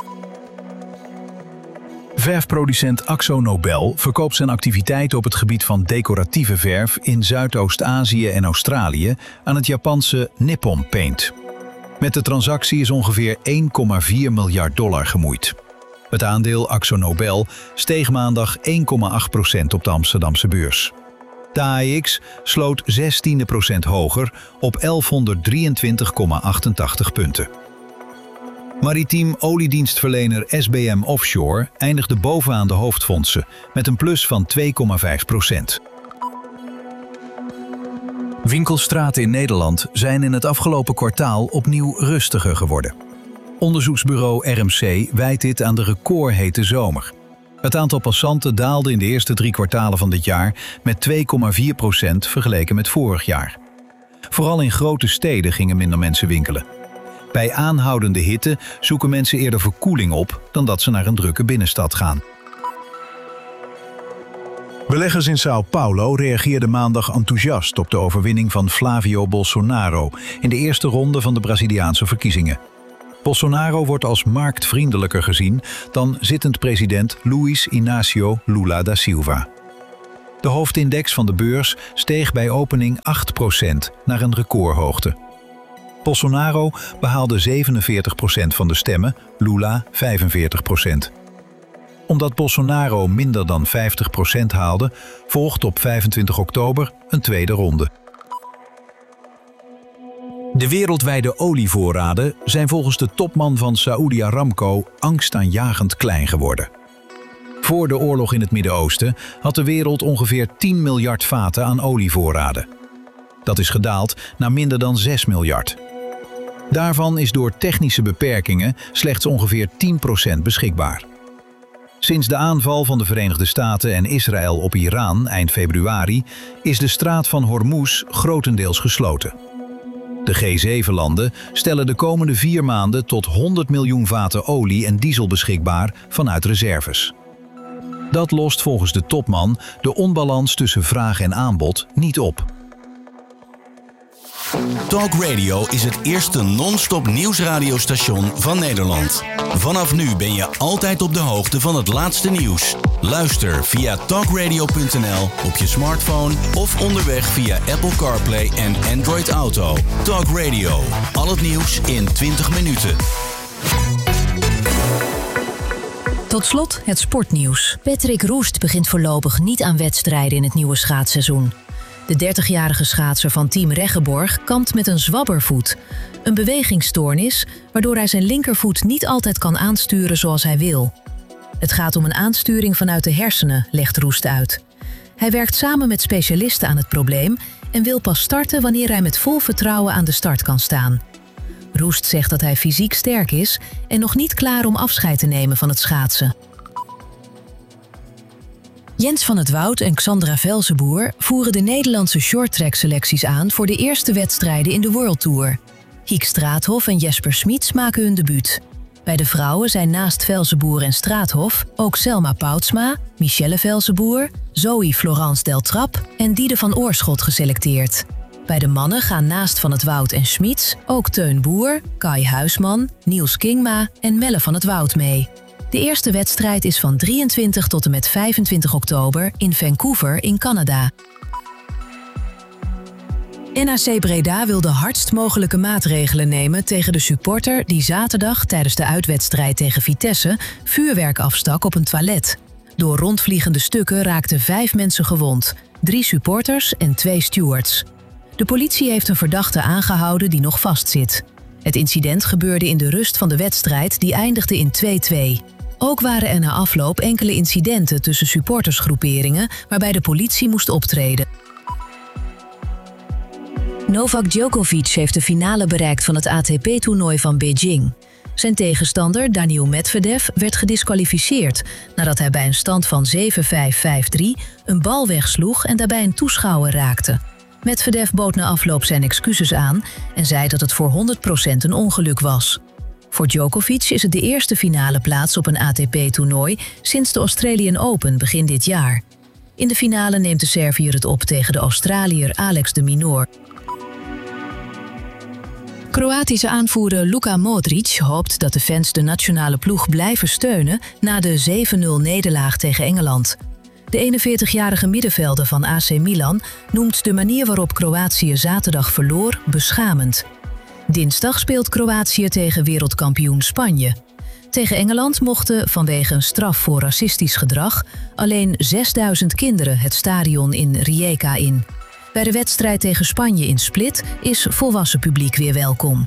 Verfproducent AkzoNobel verkoopt zijn activiteiten op het gebied van decoratieve verf in Zuidoost-Azië en Australië aan het Japanse Nippon Paint. Met de transactie is ongeveer één komma vier miljard dollar gemoeid. Het aandeel AkzoNobel steeg maandag één komma acht procent op de Amsterdamse beurs. De A E X sloot zestiende procent hoger op elfhonderddrieëntwintig komma achtentachtig punten. Maritiem oliedienstverlener S B M Offshore eindigde bovenaan de hoofdfondsen met een plus van twee komma vijf procent. Winkelstraten in Nederland zijn in het afgelopen kwartaal opnieuw rustiger geworden. Onderzoeksbureau R M C wijt dit aan de recordhete zomer. Het aantal passanten daalde in de eerste drie kwartalen van dit jaar met twee komma vier procent vergeleken met vorig jaar. Vooral in grote steden gingen minder mensen winkelen. Bij aanhoudende hitte zoeken mensen eerder verkoeling op dan dat ze naar een drukke binnenstad gaan. Beleggers in São Paulo reageerden maandag enthousiast op de overwinning van Flávio Bolsonaro in de eerste ronde van de Braziliaanse verkiezingen. Bolsonaro wordt als marktvriendelijker gezien dan zittend president Luiz Inácio Lula da Silva. De hoofdindex van de beurs steeg bij opening acht procent naar een recordhoogte. Bolsonaro behaalde zevenenveertig procent van de stemmen, Lula vijfenveertig procent. Omdat Bolsonaro minder dan vijftig procent haalde, volgt op vijfentwintig oktober een tweede ronde. De wereldwijde olievoorraden zijn volgens de topman van Saudi Aramco angstaanjagend klein geworden. Voor de oorlog in het Midden-Oosten had de wereld ongeveer tien miljard vaten aan olievoorraden. Dat is gedaald naar minder dan zes miljard. Daarvan is door technische beperkingen slechts ongeveer tien procent beschikbaar. Sinds de aanval van de Verenigde Staten en Israël op Iran eind februari is de straat van Hormuz grotendeels gesloten. De G zeven landen stellen de komende vier maanden tot honderd miljoen vaten olie en diesel beschikbaar vanuit reserves. Dat lost volgens de topman de onbalans tussen vraag en aanbod niet op.
Talk Radio is het eerste non-stop nieuwsradiostation van Nederland. Vanaf nu ben je altijd op de hoogte van het laatste nieuws. Luister via talk radio punt n l op je smartphone of onderweg via Apple CarPlay en Android Auto. Talk Radio, al het nieuws in twintig minuten.
Tot slot het sportnieuws. Patrick Roest begint voorlopig niet aan wedstrijden in het nieuwe schaatsseizoen. De dertigjarige schaatser van Team Reggeborg kampt met een zwabbervoet. Een bewegingsstoornis waardoor hij zijn linkervoet niet altijd kan aansturen zoals hij wil. Het gaat om een aansturing vanuit de hersenen, legt Roest uit. Hij werkt samen met specialisten aan het probleem en wil pas starten wanneer hij met vol vertrouwen aan de start kan staan. Roest zegt dat hij fysiek sterk is en nog niet klaar om afscheid te nemen van het schaatsen. Jens van het Woud en Xandra Velzenboer voeren de Nederlandse shorttrack-selecties aan voor de eerste wedstrijden in de World Tour. Hiek Straathof en Jesper Smits maken hun debuut. Bij de vrouwen zijn naast Velzenboer en Straathof ook Selma Poutsma, Michelle Velzenboer, Zoe Florence Deltrap en Diede van Oorschot geselecteerd. Bij de mannen gaan naast Van het Woud en Smits ook Teun Boer, Kai Huisman, Niels Kingma en Melle van het Woud mee. De eerste wedstrijd is van drieëntwintig tot en met vijfentwintig oktober in Vancouver in Canada. N A C Breda wil de hardst mogelijke maatregelen nemen tegen de supporter die zaterdag tijdens de uitwedstrijd tegen Vitesse vuurwerk afstak op een toilet. Door rondvliegende stukken raakten vijf mensen gewond, drie supporters en twee stewards. De politie heeft een verdachte aangehouden die nog vastzit. Het incident gebeurde in de rust van de wedstrijd die eindigde in twee-twee. Ook waren er na afloop enkele incidenten tussen supportersgroeperingen waarbij de politie moest optreden. Novak Djokovic heeft de finale bereikt van het A T P-toernooi van Beijing. Zijn tegenstander Daniil Medvedev werd gediskwalificeerd nadat hij bij een stand van zeven vijf vijf drie een bal wegsloeg en daarbij een toeschouwer raakte. Medvedev bood na afloop zijn excuses aan en zei dat het voor honderd procent een ongeluk was. Voor Djokovic is het de eerste finale plaats op een A T P-toernooi sinds de Australian Open begin dit jaar. In de finale neemt de Serviër het op tegen de Australiër Alex de Minaur. Kroatische aanvoerder Luka Modric hoopt dat de fans de nationale ploeg blijven steunen na de zeven nul nederlaag tegen Engeland. De eenenveertigjarige middenvelder van A C Milan noemt de manier waarop Kroatië zaterdag verloor beschamend. Dinsdag speelt Kroatië tegen wereldkampioen Spanje. Tegen Engeland mochten vanwege een straf voor racistisch gedrag alleen zesduizend kinderen het stadion in Rijeka in. Bij de wedstrijd tegen Spanje in Split is volwassen publiek weer welkom.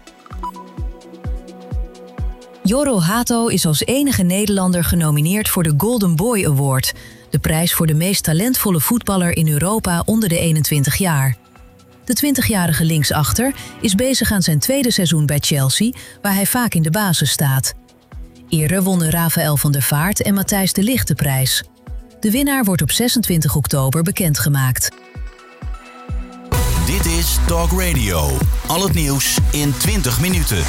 Jorro Hato is als enige Nederlander genomineerd voor de Golden Boy Award, de prijs voor de meest talentvolle voetballer in Europa onder de eenentwintig jaar. De twintigjarige linksachter is bezig aan zijn tweede seizoen bij Chelsea, waar hij vaak in de basis staat. Eerder wonnen Rafael van der Vaart en Matthijs de Ligt de prijs. De winnaar wordt op zesentwintig oktober bekendgemaakt.
Dit is Talk Radio. Al het nieuws in twintig minuten.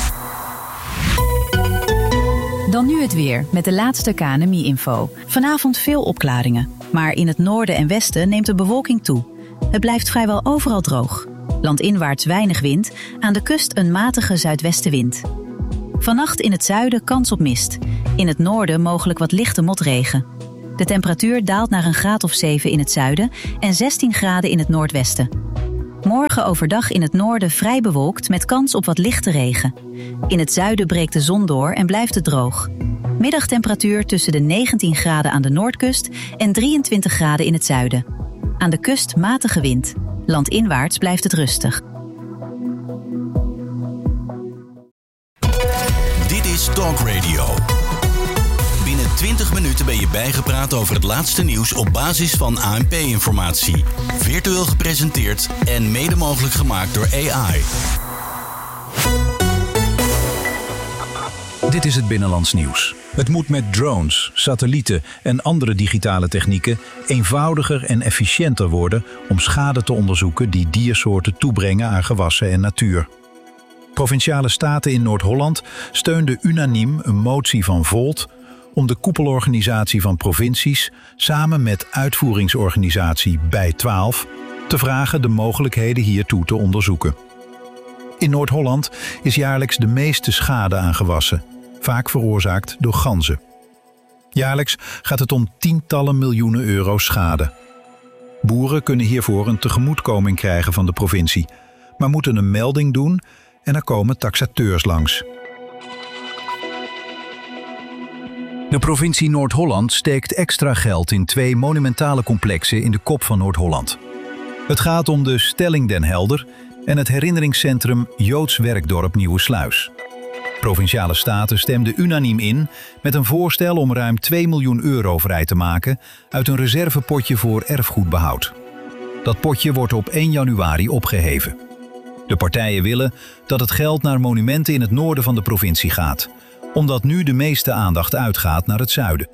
Dan nu het weer, met de laatste K N M I-info. Vanavond veel opklaringen, maar in het noorden en westen neemt de bewolking toe. Het blijft vrijwel overal droog. Landinwaarts weinig wind, aan de kust een matige zuidwestenwind. Vannacht in het zuiden kans op mist. In het noorden mogelijk wat lichte motregen. De temperatuur daalt naar een graad of zeven in het zuiden en zestien graden in het noordwesten. Morgen overdag in het noorden vrij bewolkt met kans op wat lichte regen. In het zuiden breekt de zon door en blijft het droog. Middagtemperatuur tussen de negentien graden aan de noordkust en drieëntwintig graden in het zuiden. Aan de kust matige wind. Landinwaarts blijft het rustig.
Dit is Talk Radio. Binnen twintig minuten ben je bijgepraat over het laatste nieuws op basis van A N P-informatie. Virtueel gepresenteerd en mede mogelijk gemaakt door A I.
Dit is het Binnenlands nieuws. Het moet met drones, satellieten en andere digitale technieken eenvoudiger en efficiënter worden om schade te onderzoeken die diersoorten toebrengen aan gewassen en natuur. Provinciale staten in Noord-Holland steunden unaniem een motie van Volt om de koepelorganisatie van provincies samen met uitvoeringsorganisatie Bij twaalf te vragen de mogelijkheden hiertoe te onderzoeken. In Noord-Holland is jaarlijks de meeste schade aan gewassen, vaak veroorzaakt door ganzen. Jaarlijks gaat het om tientallen miljoenen euro schade. Boeren kunnen hiervoor een tegemoetkoming krijgen van de provincie, maar moeten een melding doen en er komen taxateurs langs. De provincie Noord-Holland steekt extra geld in twee monumentale complexen in de kop van Noord-Holland. Het gaat om de Stelling Den Helder en het herinneringscentrum Joods Werkdorp Nieuwesluis. Provinciale staten stemden unaniem in met een voorstel om ruim twee miljoen euro vrij te maken uit een reservepotje voor erfgoedbehoud. Dat potje wordt op één januari opgeheven. De partijen willen dat het geld naar monumenten in het noorden van de provincie gaat, omdat nu de meeste aandacht uitgaat naar het zuiden.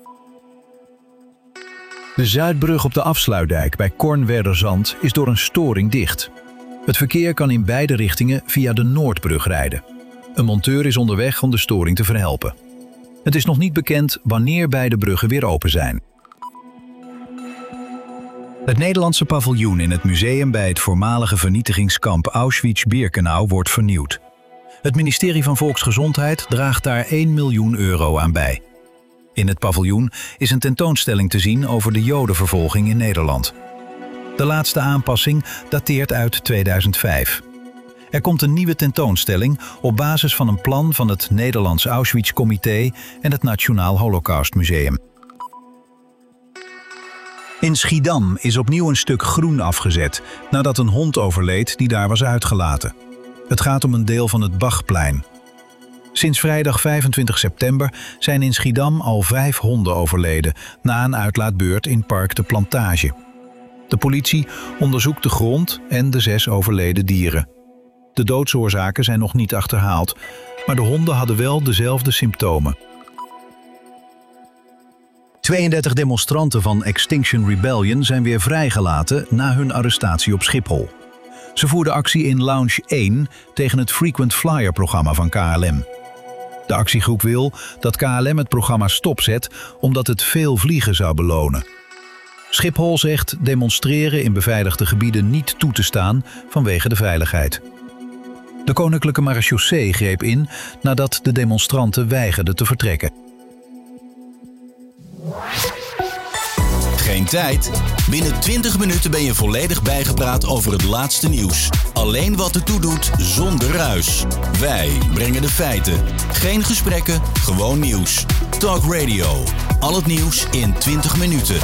De Zuidbrug op de Afsluitdijk bij Kornwerderzand is door een storing dicht. Het verkeer kan in beide richtingen via de Noordbrug rijden. Een monteur is onderweg om de storing te verhelpen. Het is nog niet bekend wanneer beide bruggen weer open zijn. Het Nederlandse paviljoen in het museum bij het voormalige vernietigingskamp Auschwitz-Birkenau wordt vernieuwd. Het ministerie van Volksgezondheid draagt daar één miljoen euro aan bij. In het paviljoen is een tentoonstelling te zien over de Jodenvervolging in Nederland. De laatste aanpassing dateert uit tweeduizend vijf. Er komt een nieuwe tentoonstelling op basis van een plan van het Nederlands Auschwitz-comité en het Nationaal Holocaustmuseum. In Schiedam is opnieuw een stuk groen afgezet nadat een hond overleed die daar was uitgelaten. Het gaat om een deel van het Bachplein. Sinds vrijdag vijfentwintig september zijn in Schiedam al vijf honden overleden na een uitlaatbeurt in Park de Plantage. De politie onderzoekt de grond en de zes overleden dieren. De doodsoorzaken zijn nog niet achterhaald, maar de honden hadden wel dezelfde symptomen. tweeëndertig demonstranten van Extinction Rebellion zijn weer vrijgelaten na hun arrestatie op Schiphol. Ze voerden actie in Lounge één tegen het Frequent Flyer-programma van K L M. De actiegroep wil dat K L M het programma stopzet omdat het veel vliegen zou belonen. Schiphol zegt demonstreren in beveiligde gebieden niet toe te staan vanwege de veiligheid. De Koninklijke Marechaussee greep in nadat de demonstranten weigerden te vertrekken.
Geen tijd? Binnen twintig minuten ben je volledig bijgepraat over het laatste nieuws. Alleen wat ertoe doet, zonder ruis. Wij brengen de feiten. Geen gesprekken, gewoon nieuws. Talk Radio. Al het nieuws in twintig minuten.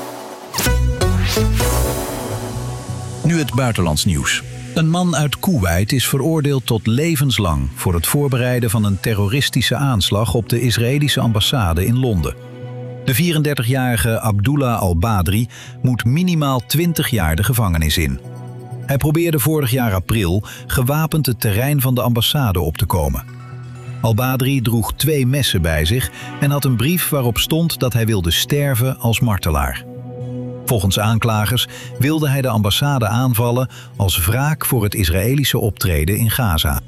Nu het buitenlands nieuws. Een man uit Koeweit is veroordeeld tot levenslang voor het voorbereiden van een terroristische aanslag op de Israëlische ambassade in Londen. De vierendertigjarige Abdullah al-Badri moet minimaal twintig jaar de gevangenis in. Hij probeerde vorig jaar april gewapend het terrein van de ambassade op te komen. Al-Badri droeg twee messen bij zich en had een brief waarop stond dat hij wilde sterven als martelaar. Volgens aanklagers wilde hij de ambassade aanvallen als wraak voor het Israëlische optreden in Gaza.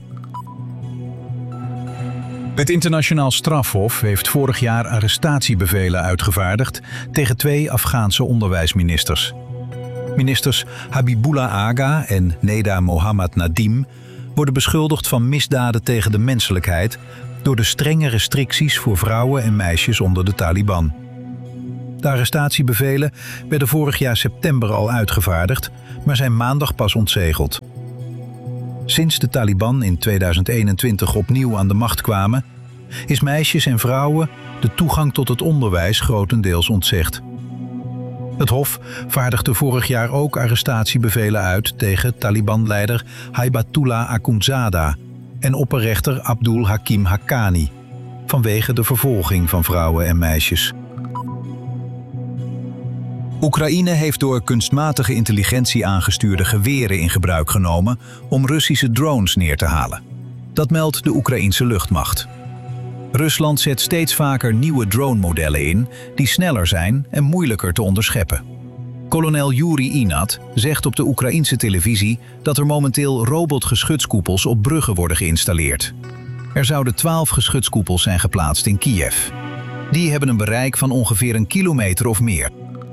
Het Internationaal Strafhof heeft vorig jaar arrestatiebevelen uitgevaardigd tegen twee Afghaanse onderwijsministers. Ministers Habibullah Aga en Neda Mohammad Nadim worden beschuldigd van misdaden tegen de menselijkheid door de strenge restricties voor vrouwen en meisjes onder de Taliban. De arrestatiebevelen werden vorig jaar september al uitgevaardigd, maar zijn maandag pas ontzegeld. Sinds de Taliban in tweeduizend eenentwintig opnieuw aan de macht kwamen, is meisjes en vrouwen de toegang tot het onderwijs grotendeels ontzegd. Het Hof vaardigde vorig jaar ook arrestatiebevelen uit tegen Taliban-leider Haibatullah Akhundzada en opperrechter Abdul Hakim Haqqani vanwege de vervolging van vrouwen en meisjes. Oekraïne heeft door kunstmatige intelligentie aangestuurde geweren in gebruik genomen om Russische drones neer te halen. Dat meldt de Oekraïense luchtmacht. Rusland zet steeds vaker nieuwe drone-modellen in die sneller zijn en moeilijker te onderscheppen. Kolonel Yuri Inat zegt op de Oekraïense televisie dat er momenteel robotgeschutskoepels op bruggen worden geïnstalleerd. Er zouden twaalf geschutskoepels zijn geplaatst in Kiev. Die hebben een bereik van ongeveer een kilometer of meer.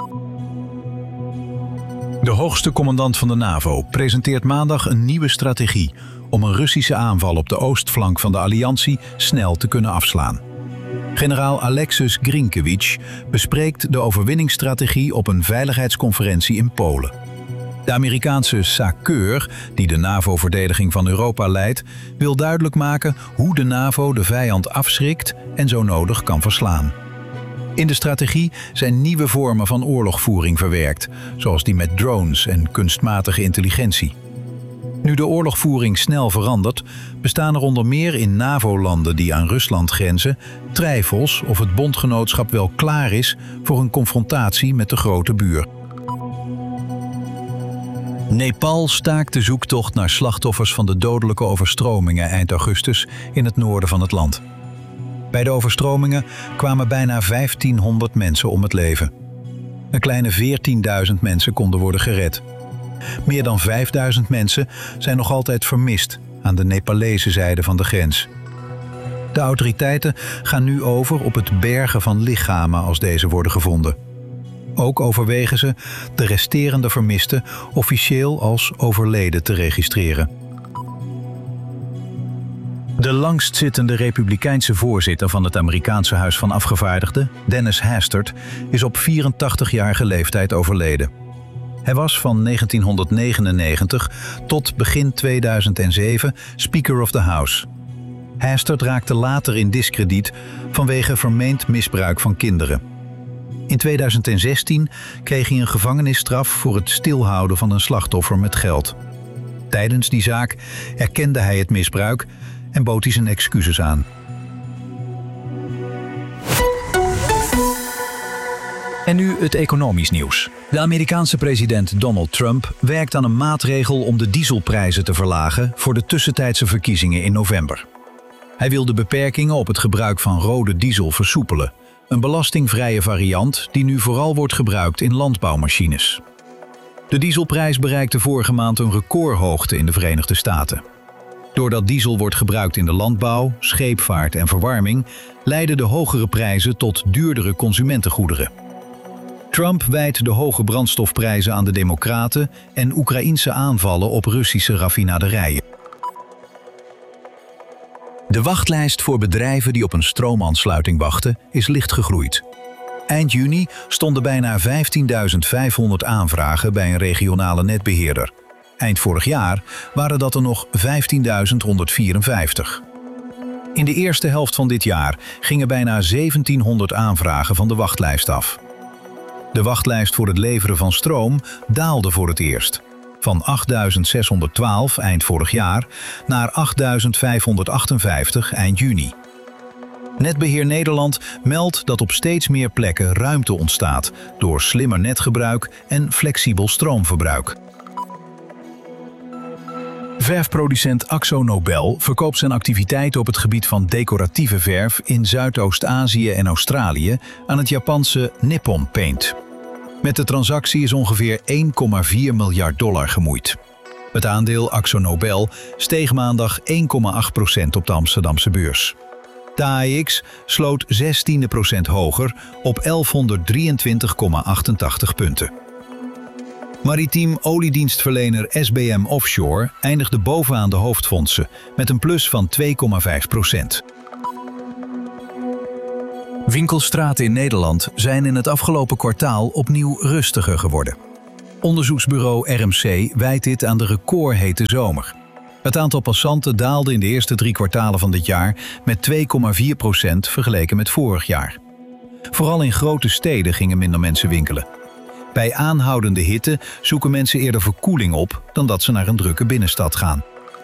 De hoogste commandant van de NAVO presenteert maandag een nieuwe strategie om een Russische aanval op de oostflank van de alliantie snel te kunnen afslaan. Generaal Alexis Grinkewicz bespreekt de overwinningsstrategie op een veiligheidsconferentie in Polen. De Amerikaanse SACEUR, die de NAVO-verdediging van Europa leidt, wil duidelijk maken hoe de NAVO de vijand afschrikt en zo nodig kan verslaan. In de strategie zijn nieuwe vormen van oorlogvoering verwerkt, zoals die met drones en kunstmatige intelligentie. Nu de oorlogvoering snel verandert, bestaan er onder meer in NAVO-landen die aan Rusland grenzen twijfels of het bondgenootschap wel klaar is voor een confrontatie met de grote buur. Nepal staakt de zoektocht naar slachtoffers van de dodelijke overstromingen eind augustus in het noorden van het land. Bij de overstromingen kwamen bijna vijftienhonderd mensen om het leven. Een kleine veertienduizend mensen konden worden gered. Meer dan vijfduizend mensen zijn nog altijd vermist aan de Nepalese zijde van de grens. De autoriteiten gaan nu over op het bergen van lichamen als deze worden gevonden. Ook overwegen ze de resterende vermisten officieel als overleden te registreren. De langstzittende republikeinse voorzitter van het Amerikaanse Huis van Afgevaardigden, Dennis Hastert, is op vierentachtigjarige leeftijd overleden. Hij was van negentienhonderdnegenennegentig tot begin tweeduizend zeven Speaker of the House. Hastert raakte later in diskrediet vanwege vermeend misbruik van kinderen. In tweeduizend zestien kreeg hij een gevangenisstraf voor het stilhouden van een slachtoffer met geld. Tijdens die zaak erkende hij het misbruik en bood hij zijn excuses aan. En nu het economisch nieuws. De Amerikaanse president Donald Trump werkt aan een maatregel om de dieselprijzen te verlagen voor de tussentijdse verkiezingen in november. Hij wil de beperkingen op het gebruik van rode diesel versoepelen, een belastingvrije variant die nu vooral wordt gebruikt in landbouwmachines. De dieselprijs bereikte vorige maand een recordhoogte in de Verenigde Staten. Doordat diesel wordt gebruikt in de landbouw, scheepvaart en verwarming, leiden de hogere prijzen tot duurdere consumentengoederen. Trump wijt de hoge brandstofprijzen aan de Democraten en Oekraïense aanvallen op Russische raffinaderijen. De wachtlijst voor bedrijven die op een stroomaansluiting wachten is licht gegroeid. Eind juni stonden bijna vijftienduizend vijfhonderd aanvragen bij een regionale netbeheerder. Eind vorig jaar waren dat er nog vijftienduizend honderdvierenvijftig. In de eerste helft van dit jaar gingen bijna zeventienhonderd aanvragen van de wachtlijst af. De wachtlijst voor het leveren van stroom daalde voor het eerst. Van achtduizend zeshonderdtwaalf eind vorig jaar naar achtduizend vijfhonderdachtenvijftig eind juni. Netbeheer Nederland meldt dat op steeds meer plekken ruimte ontstaat door slimmer netgebruik en flexibel stroomverbruik. Verfproducent Akzo Nobel verkoopt zijn activiteiten op het gebied van decoratieve verf in Zuidoost-Azië en Australië aan het Japanse Nippon Paint. Met de transactie is ongeveer één komma vier miljard dollar gemoeid. Het aandeel Akzo Nobel steeg maandag één komma acht procent op de Amsterdamse beurs. De A E X sloot zestien procent hoger op elfhonderddrieëntwintig komma achtentachtig punten. Maritiem oliedienstverlener S B M Offshore eindigde bovenaan de hoofdfondsen met een plus van twee komma vijf procent. Winkelstraten in Nederland zijn in het afgelopen kwartaal opnieuw rustiger geworden. Onderzoeksbureau R M C wijt dit aan de recordhete zomer. Het aantal passanten daalde in de eerste drie kwartalen van dit jaar met twee komma vier procent vergeleken met vorig jaar. Vooral in grote steden gingen minder mensen winkelen. Bij aanhoudende hitte zoeken mensen eerder verkoeling op dan dat ze naar een drukke binnenstad gaan.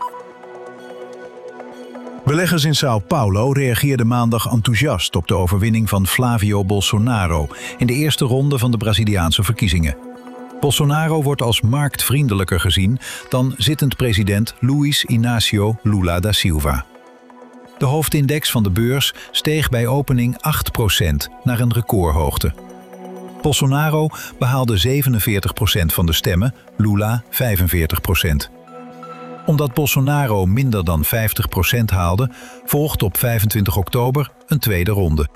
Beleggers in Sao Paulo reageerden maandag enthousiast op de overwinning van Flavio Bolsonaro in de eerste ronde van de Braziliaanse verkiezingen. Bolsonaro wordt als marktvriendelijker gezien dan zittend president Luiz Inácio Lula da Silva. De hoofdindex van de beurs steeg bij opening acht procent naar een recordhoogte. Bolsonaro behaalde zevenenveertig procent van de stemmen, Lula vijfenveertig procent. Omdat Bolsonaro minder dan vijftig procent haalde, volgt op vijfentwintig oktober een tweede ronde.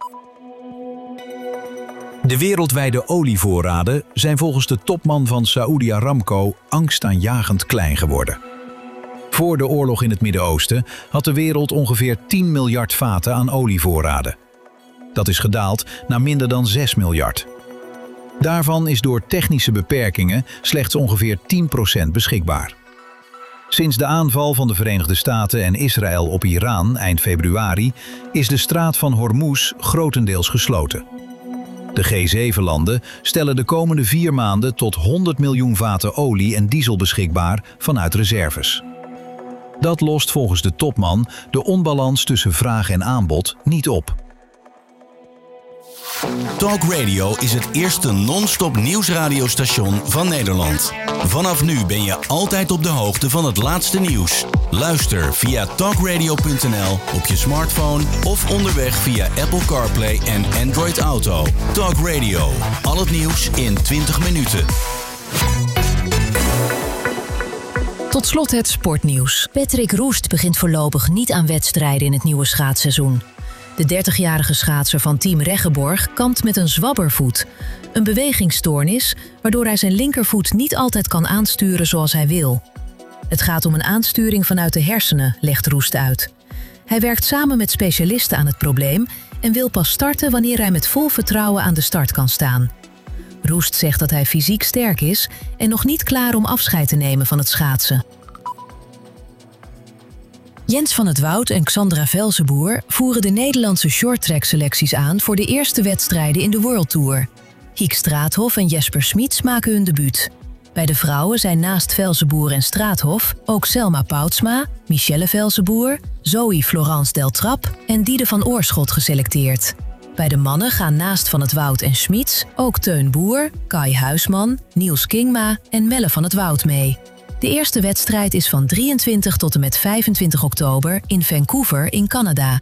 De wereldwijde olievoorraden zijn volgens de topman van Saudi Aramco angstaanjagend klein geworden. Voor de oorlog in het Midden-Oosten had de wereld ongeveer tien miljard vaten aan olievoorraden. Dat is gedaald naar minder dan zes miljard. Daarvan is door technische beperkingen slechts ongeveer tien procent beschikbaar. Sinds de aanval van de Verenigde Staten en Israël op Iran eind februari is de straat van Hormuz grotendeels gesloten. De G zeven landen stellen de komende vier maanden tot honderd miljoen vaten olie en diesel beschikbaar vanuit reserves. Dat lost volgens de topman de onbalans tussen vraag en aanbod niet op.
Talk Radio is het eerste non-stop nieuwsradiostation van Nederland. Vanaf nu ben je altijd op de hoogte van het laatste nieuws. Luister via talk radio punt n l op je smartphone of onderweg via Apple CarPlay en Android Auto. Talk Radio, al het nieuws in twintig minuten.
Tot slot het sportnieuws. Patrick Roest begint voorlopig niet aan wedstrijden in het nieuwe schaatsseizoen. De dertigjarige schaatser van Team Reggeborg kampt met een zwabbervoet. Een bewegingsstoornis waardoor hij zijn linkervoet niet altijd kan aansturen zoals hij wil. Het gaat om een aansturing vanuit de hersenen, legt Roest uit. Hij werkt samen met specialisten aan het probleem en wil pas starten wanneer hij met vol vertrouwen aan de start kan staan. Roest zegt dat hij fysiek sterk is en nog niet klaar om afscheid te nemen van het schaatsen. Jens van het Woud en Xandra Velzenboer voeren de Nederlandse shorttrack-selecties aan voor de eerste wedstrijden in de World Tour. Hiek Straathof en Jesper Smits maken hun debuut. Bij de vrouwen zijn naast Velzenboer en Straathof ook Selma Poutsma, Michelle Velzenboer, Zoe Florence Deltrap en Diede van Oorschot geselecteerd. Bij de mannen gaan naast Van het Woud en Smits ook Teun Boer, Kai Huisman, Niels Kingma en Melle van het Woud mee. De eerste wedstrijd is van drieëntwintig tot en met vijfentwintig oktober in Vancouver in Canada.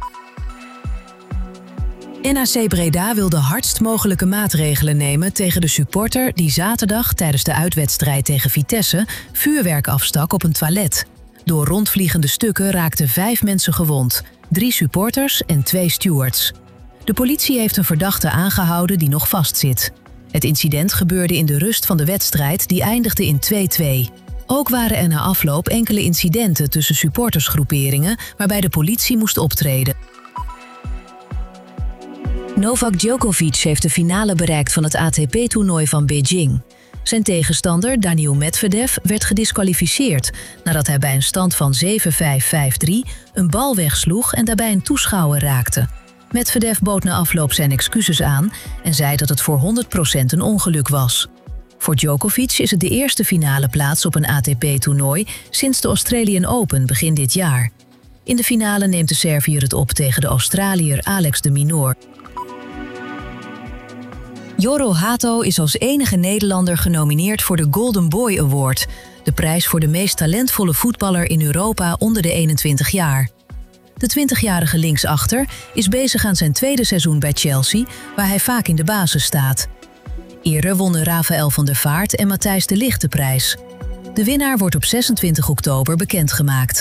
N A C Breda wil de hardst mogelijke maatregelen nemen tegen de supporter die zaterdag tijdens de uitwedstrijd tegen Vitesse vuurwerk afstak op een toilet. Door rondvliegende stukken raakten vijf mensen gewond, drie supporters en twee stewards. De politie heeft een verdachte aangehouden die nog vastzit. Het incident gebeurde in de rust van de wedstrijd die eindigde in twee-twee. Ook waren er na afloop enkele incidenten tussen supportersgroeperingen waarbij de politie moest optreden. Novak Djokovic heeft de finale bereikt van het A T P-toernooi van Beijing. Zijn tegenstander Daniil Medvedev werd gediskwalificeerd nadat hij bij een stand van zeven vijf vijf drie een bal wegsloeg en daarbij een toeschouwer raakte. Medvedev bood na afloop zijn excuses aan en zei dat het voor honderd procent een ongeluk was. Voor Djokovic is het de eerste finale plaats op een A T P-toernooi sinds de Australian Open begin dit jaar. In de finale neemt de Serviër het op tegen de Australiër Alex de Minaur. Jorro Hato is als enige Nederlander genomineerd voor de Golden Boy Award, de prijs voor de meest talentvolle voetballer in Europa onder de eenentwintig jaar. De twintigjarige linksachter is bezig aan zijn tweede seizoen bij Chelsea, waar hij vaak in de basis staat. Eerder wonnen Rafael van der Vaart en Matthijs de Ligt de prijs. De winnaar wordt op zesentwintig oktober bekendgemaakt.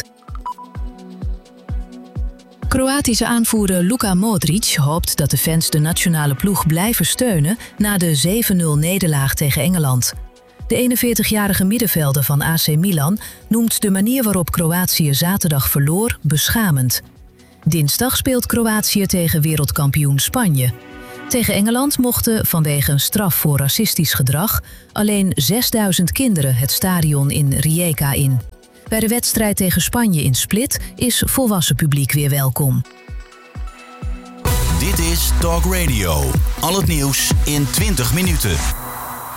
Kroatische aanvoerder Luka Modric hoopt dat de fans de nationale ploeg blijven steunen na de zeven nul nederlaag tegen Engeland. De eenenveertigjarige middenvelder van A C Milan noemt de manier waarop Kroatië zaterdag verloor beschamend. Dinsdag speelt Kroatië tegen wereldkampioen Spanje. Tegen Engeland mochten vanwege een straf voor racistisch gedrag alleen zesduizend kinderen het stadion in Rijeka in. Bij de wedstrijd tegen Spanje in Split is volwassen publiek weer welkom.
Dit is Talk Radio. Al het nieuws in twintig minuten.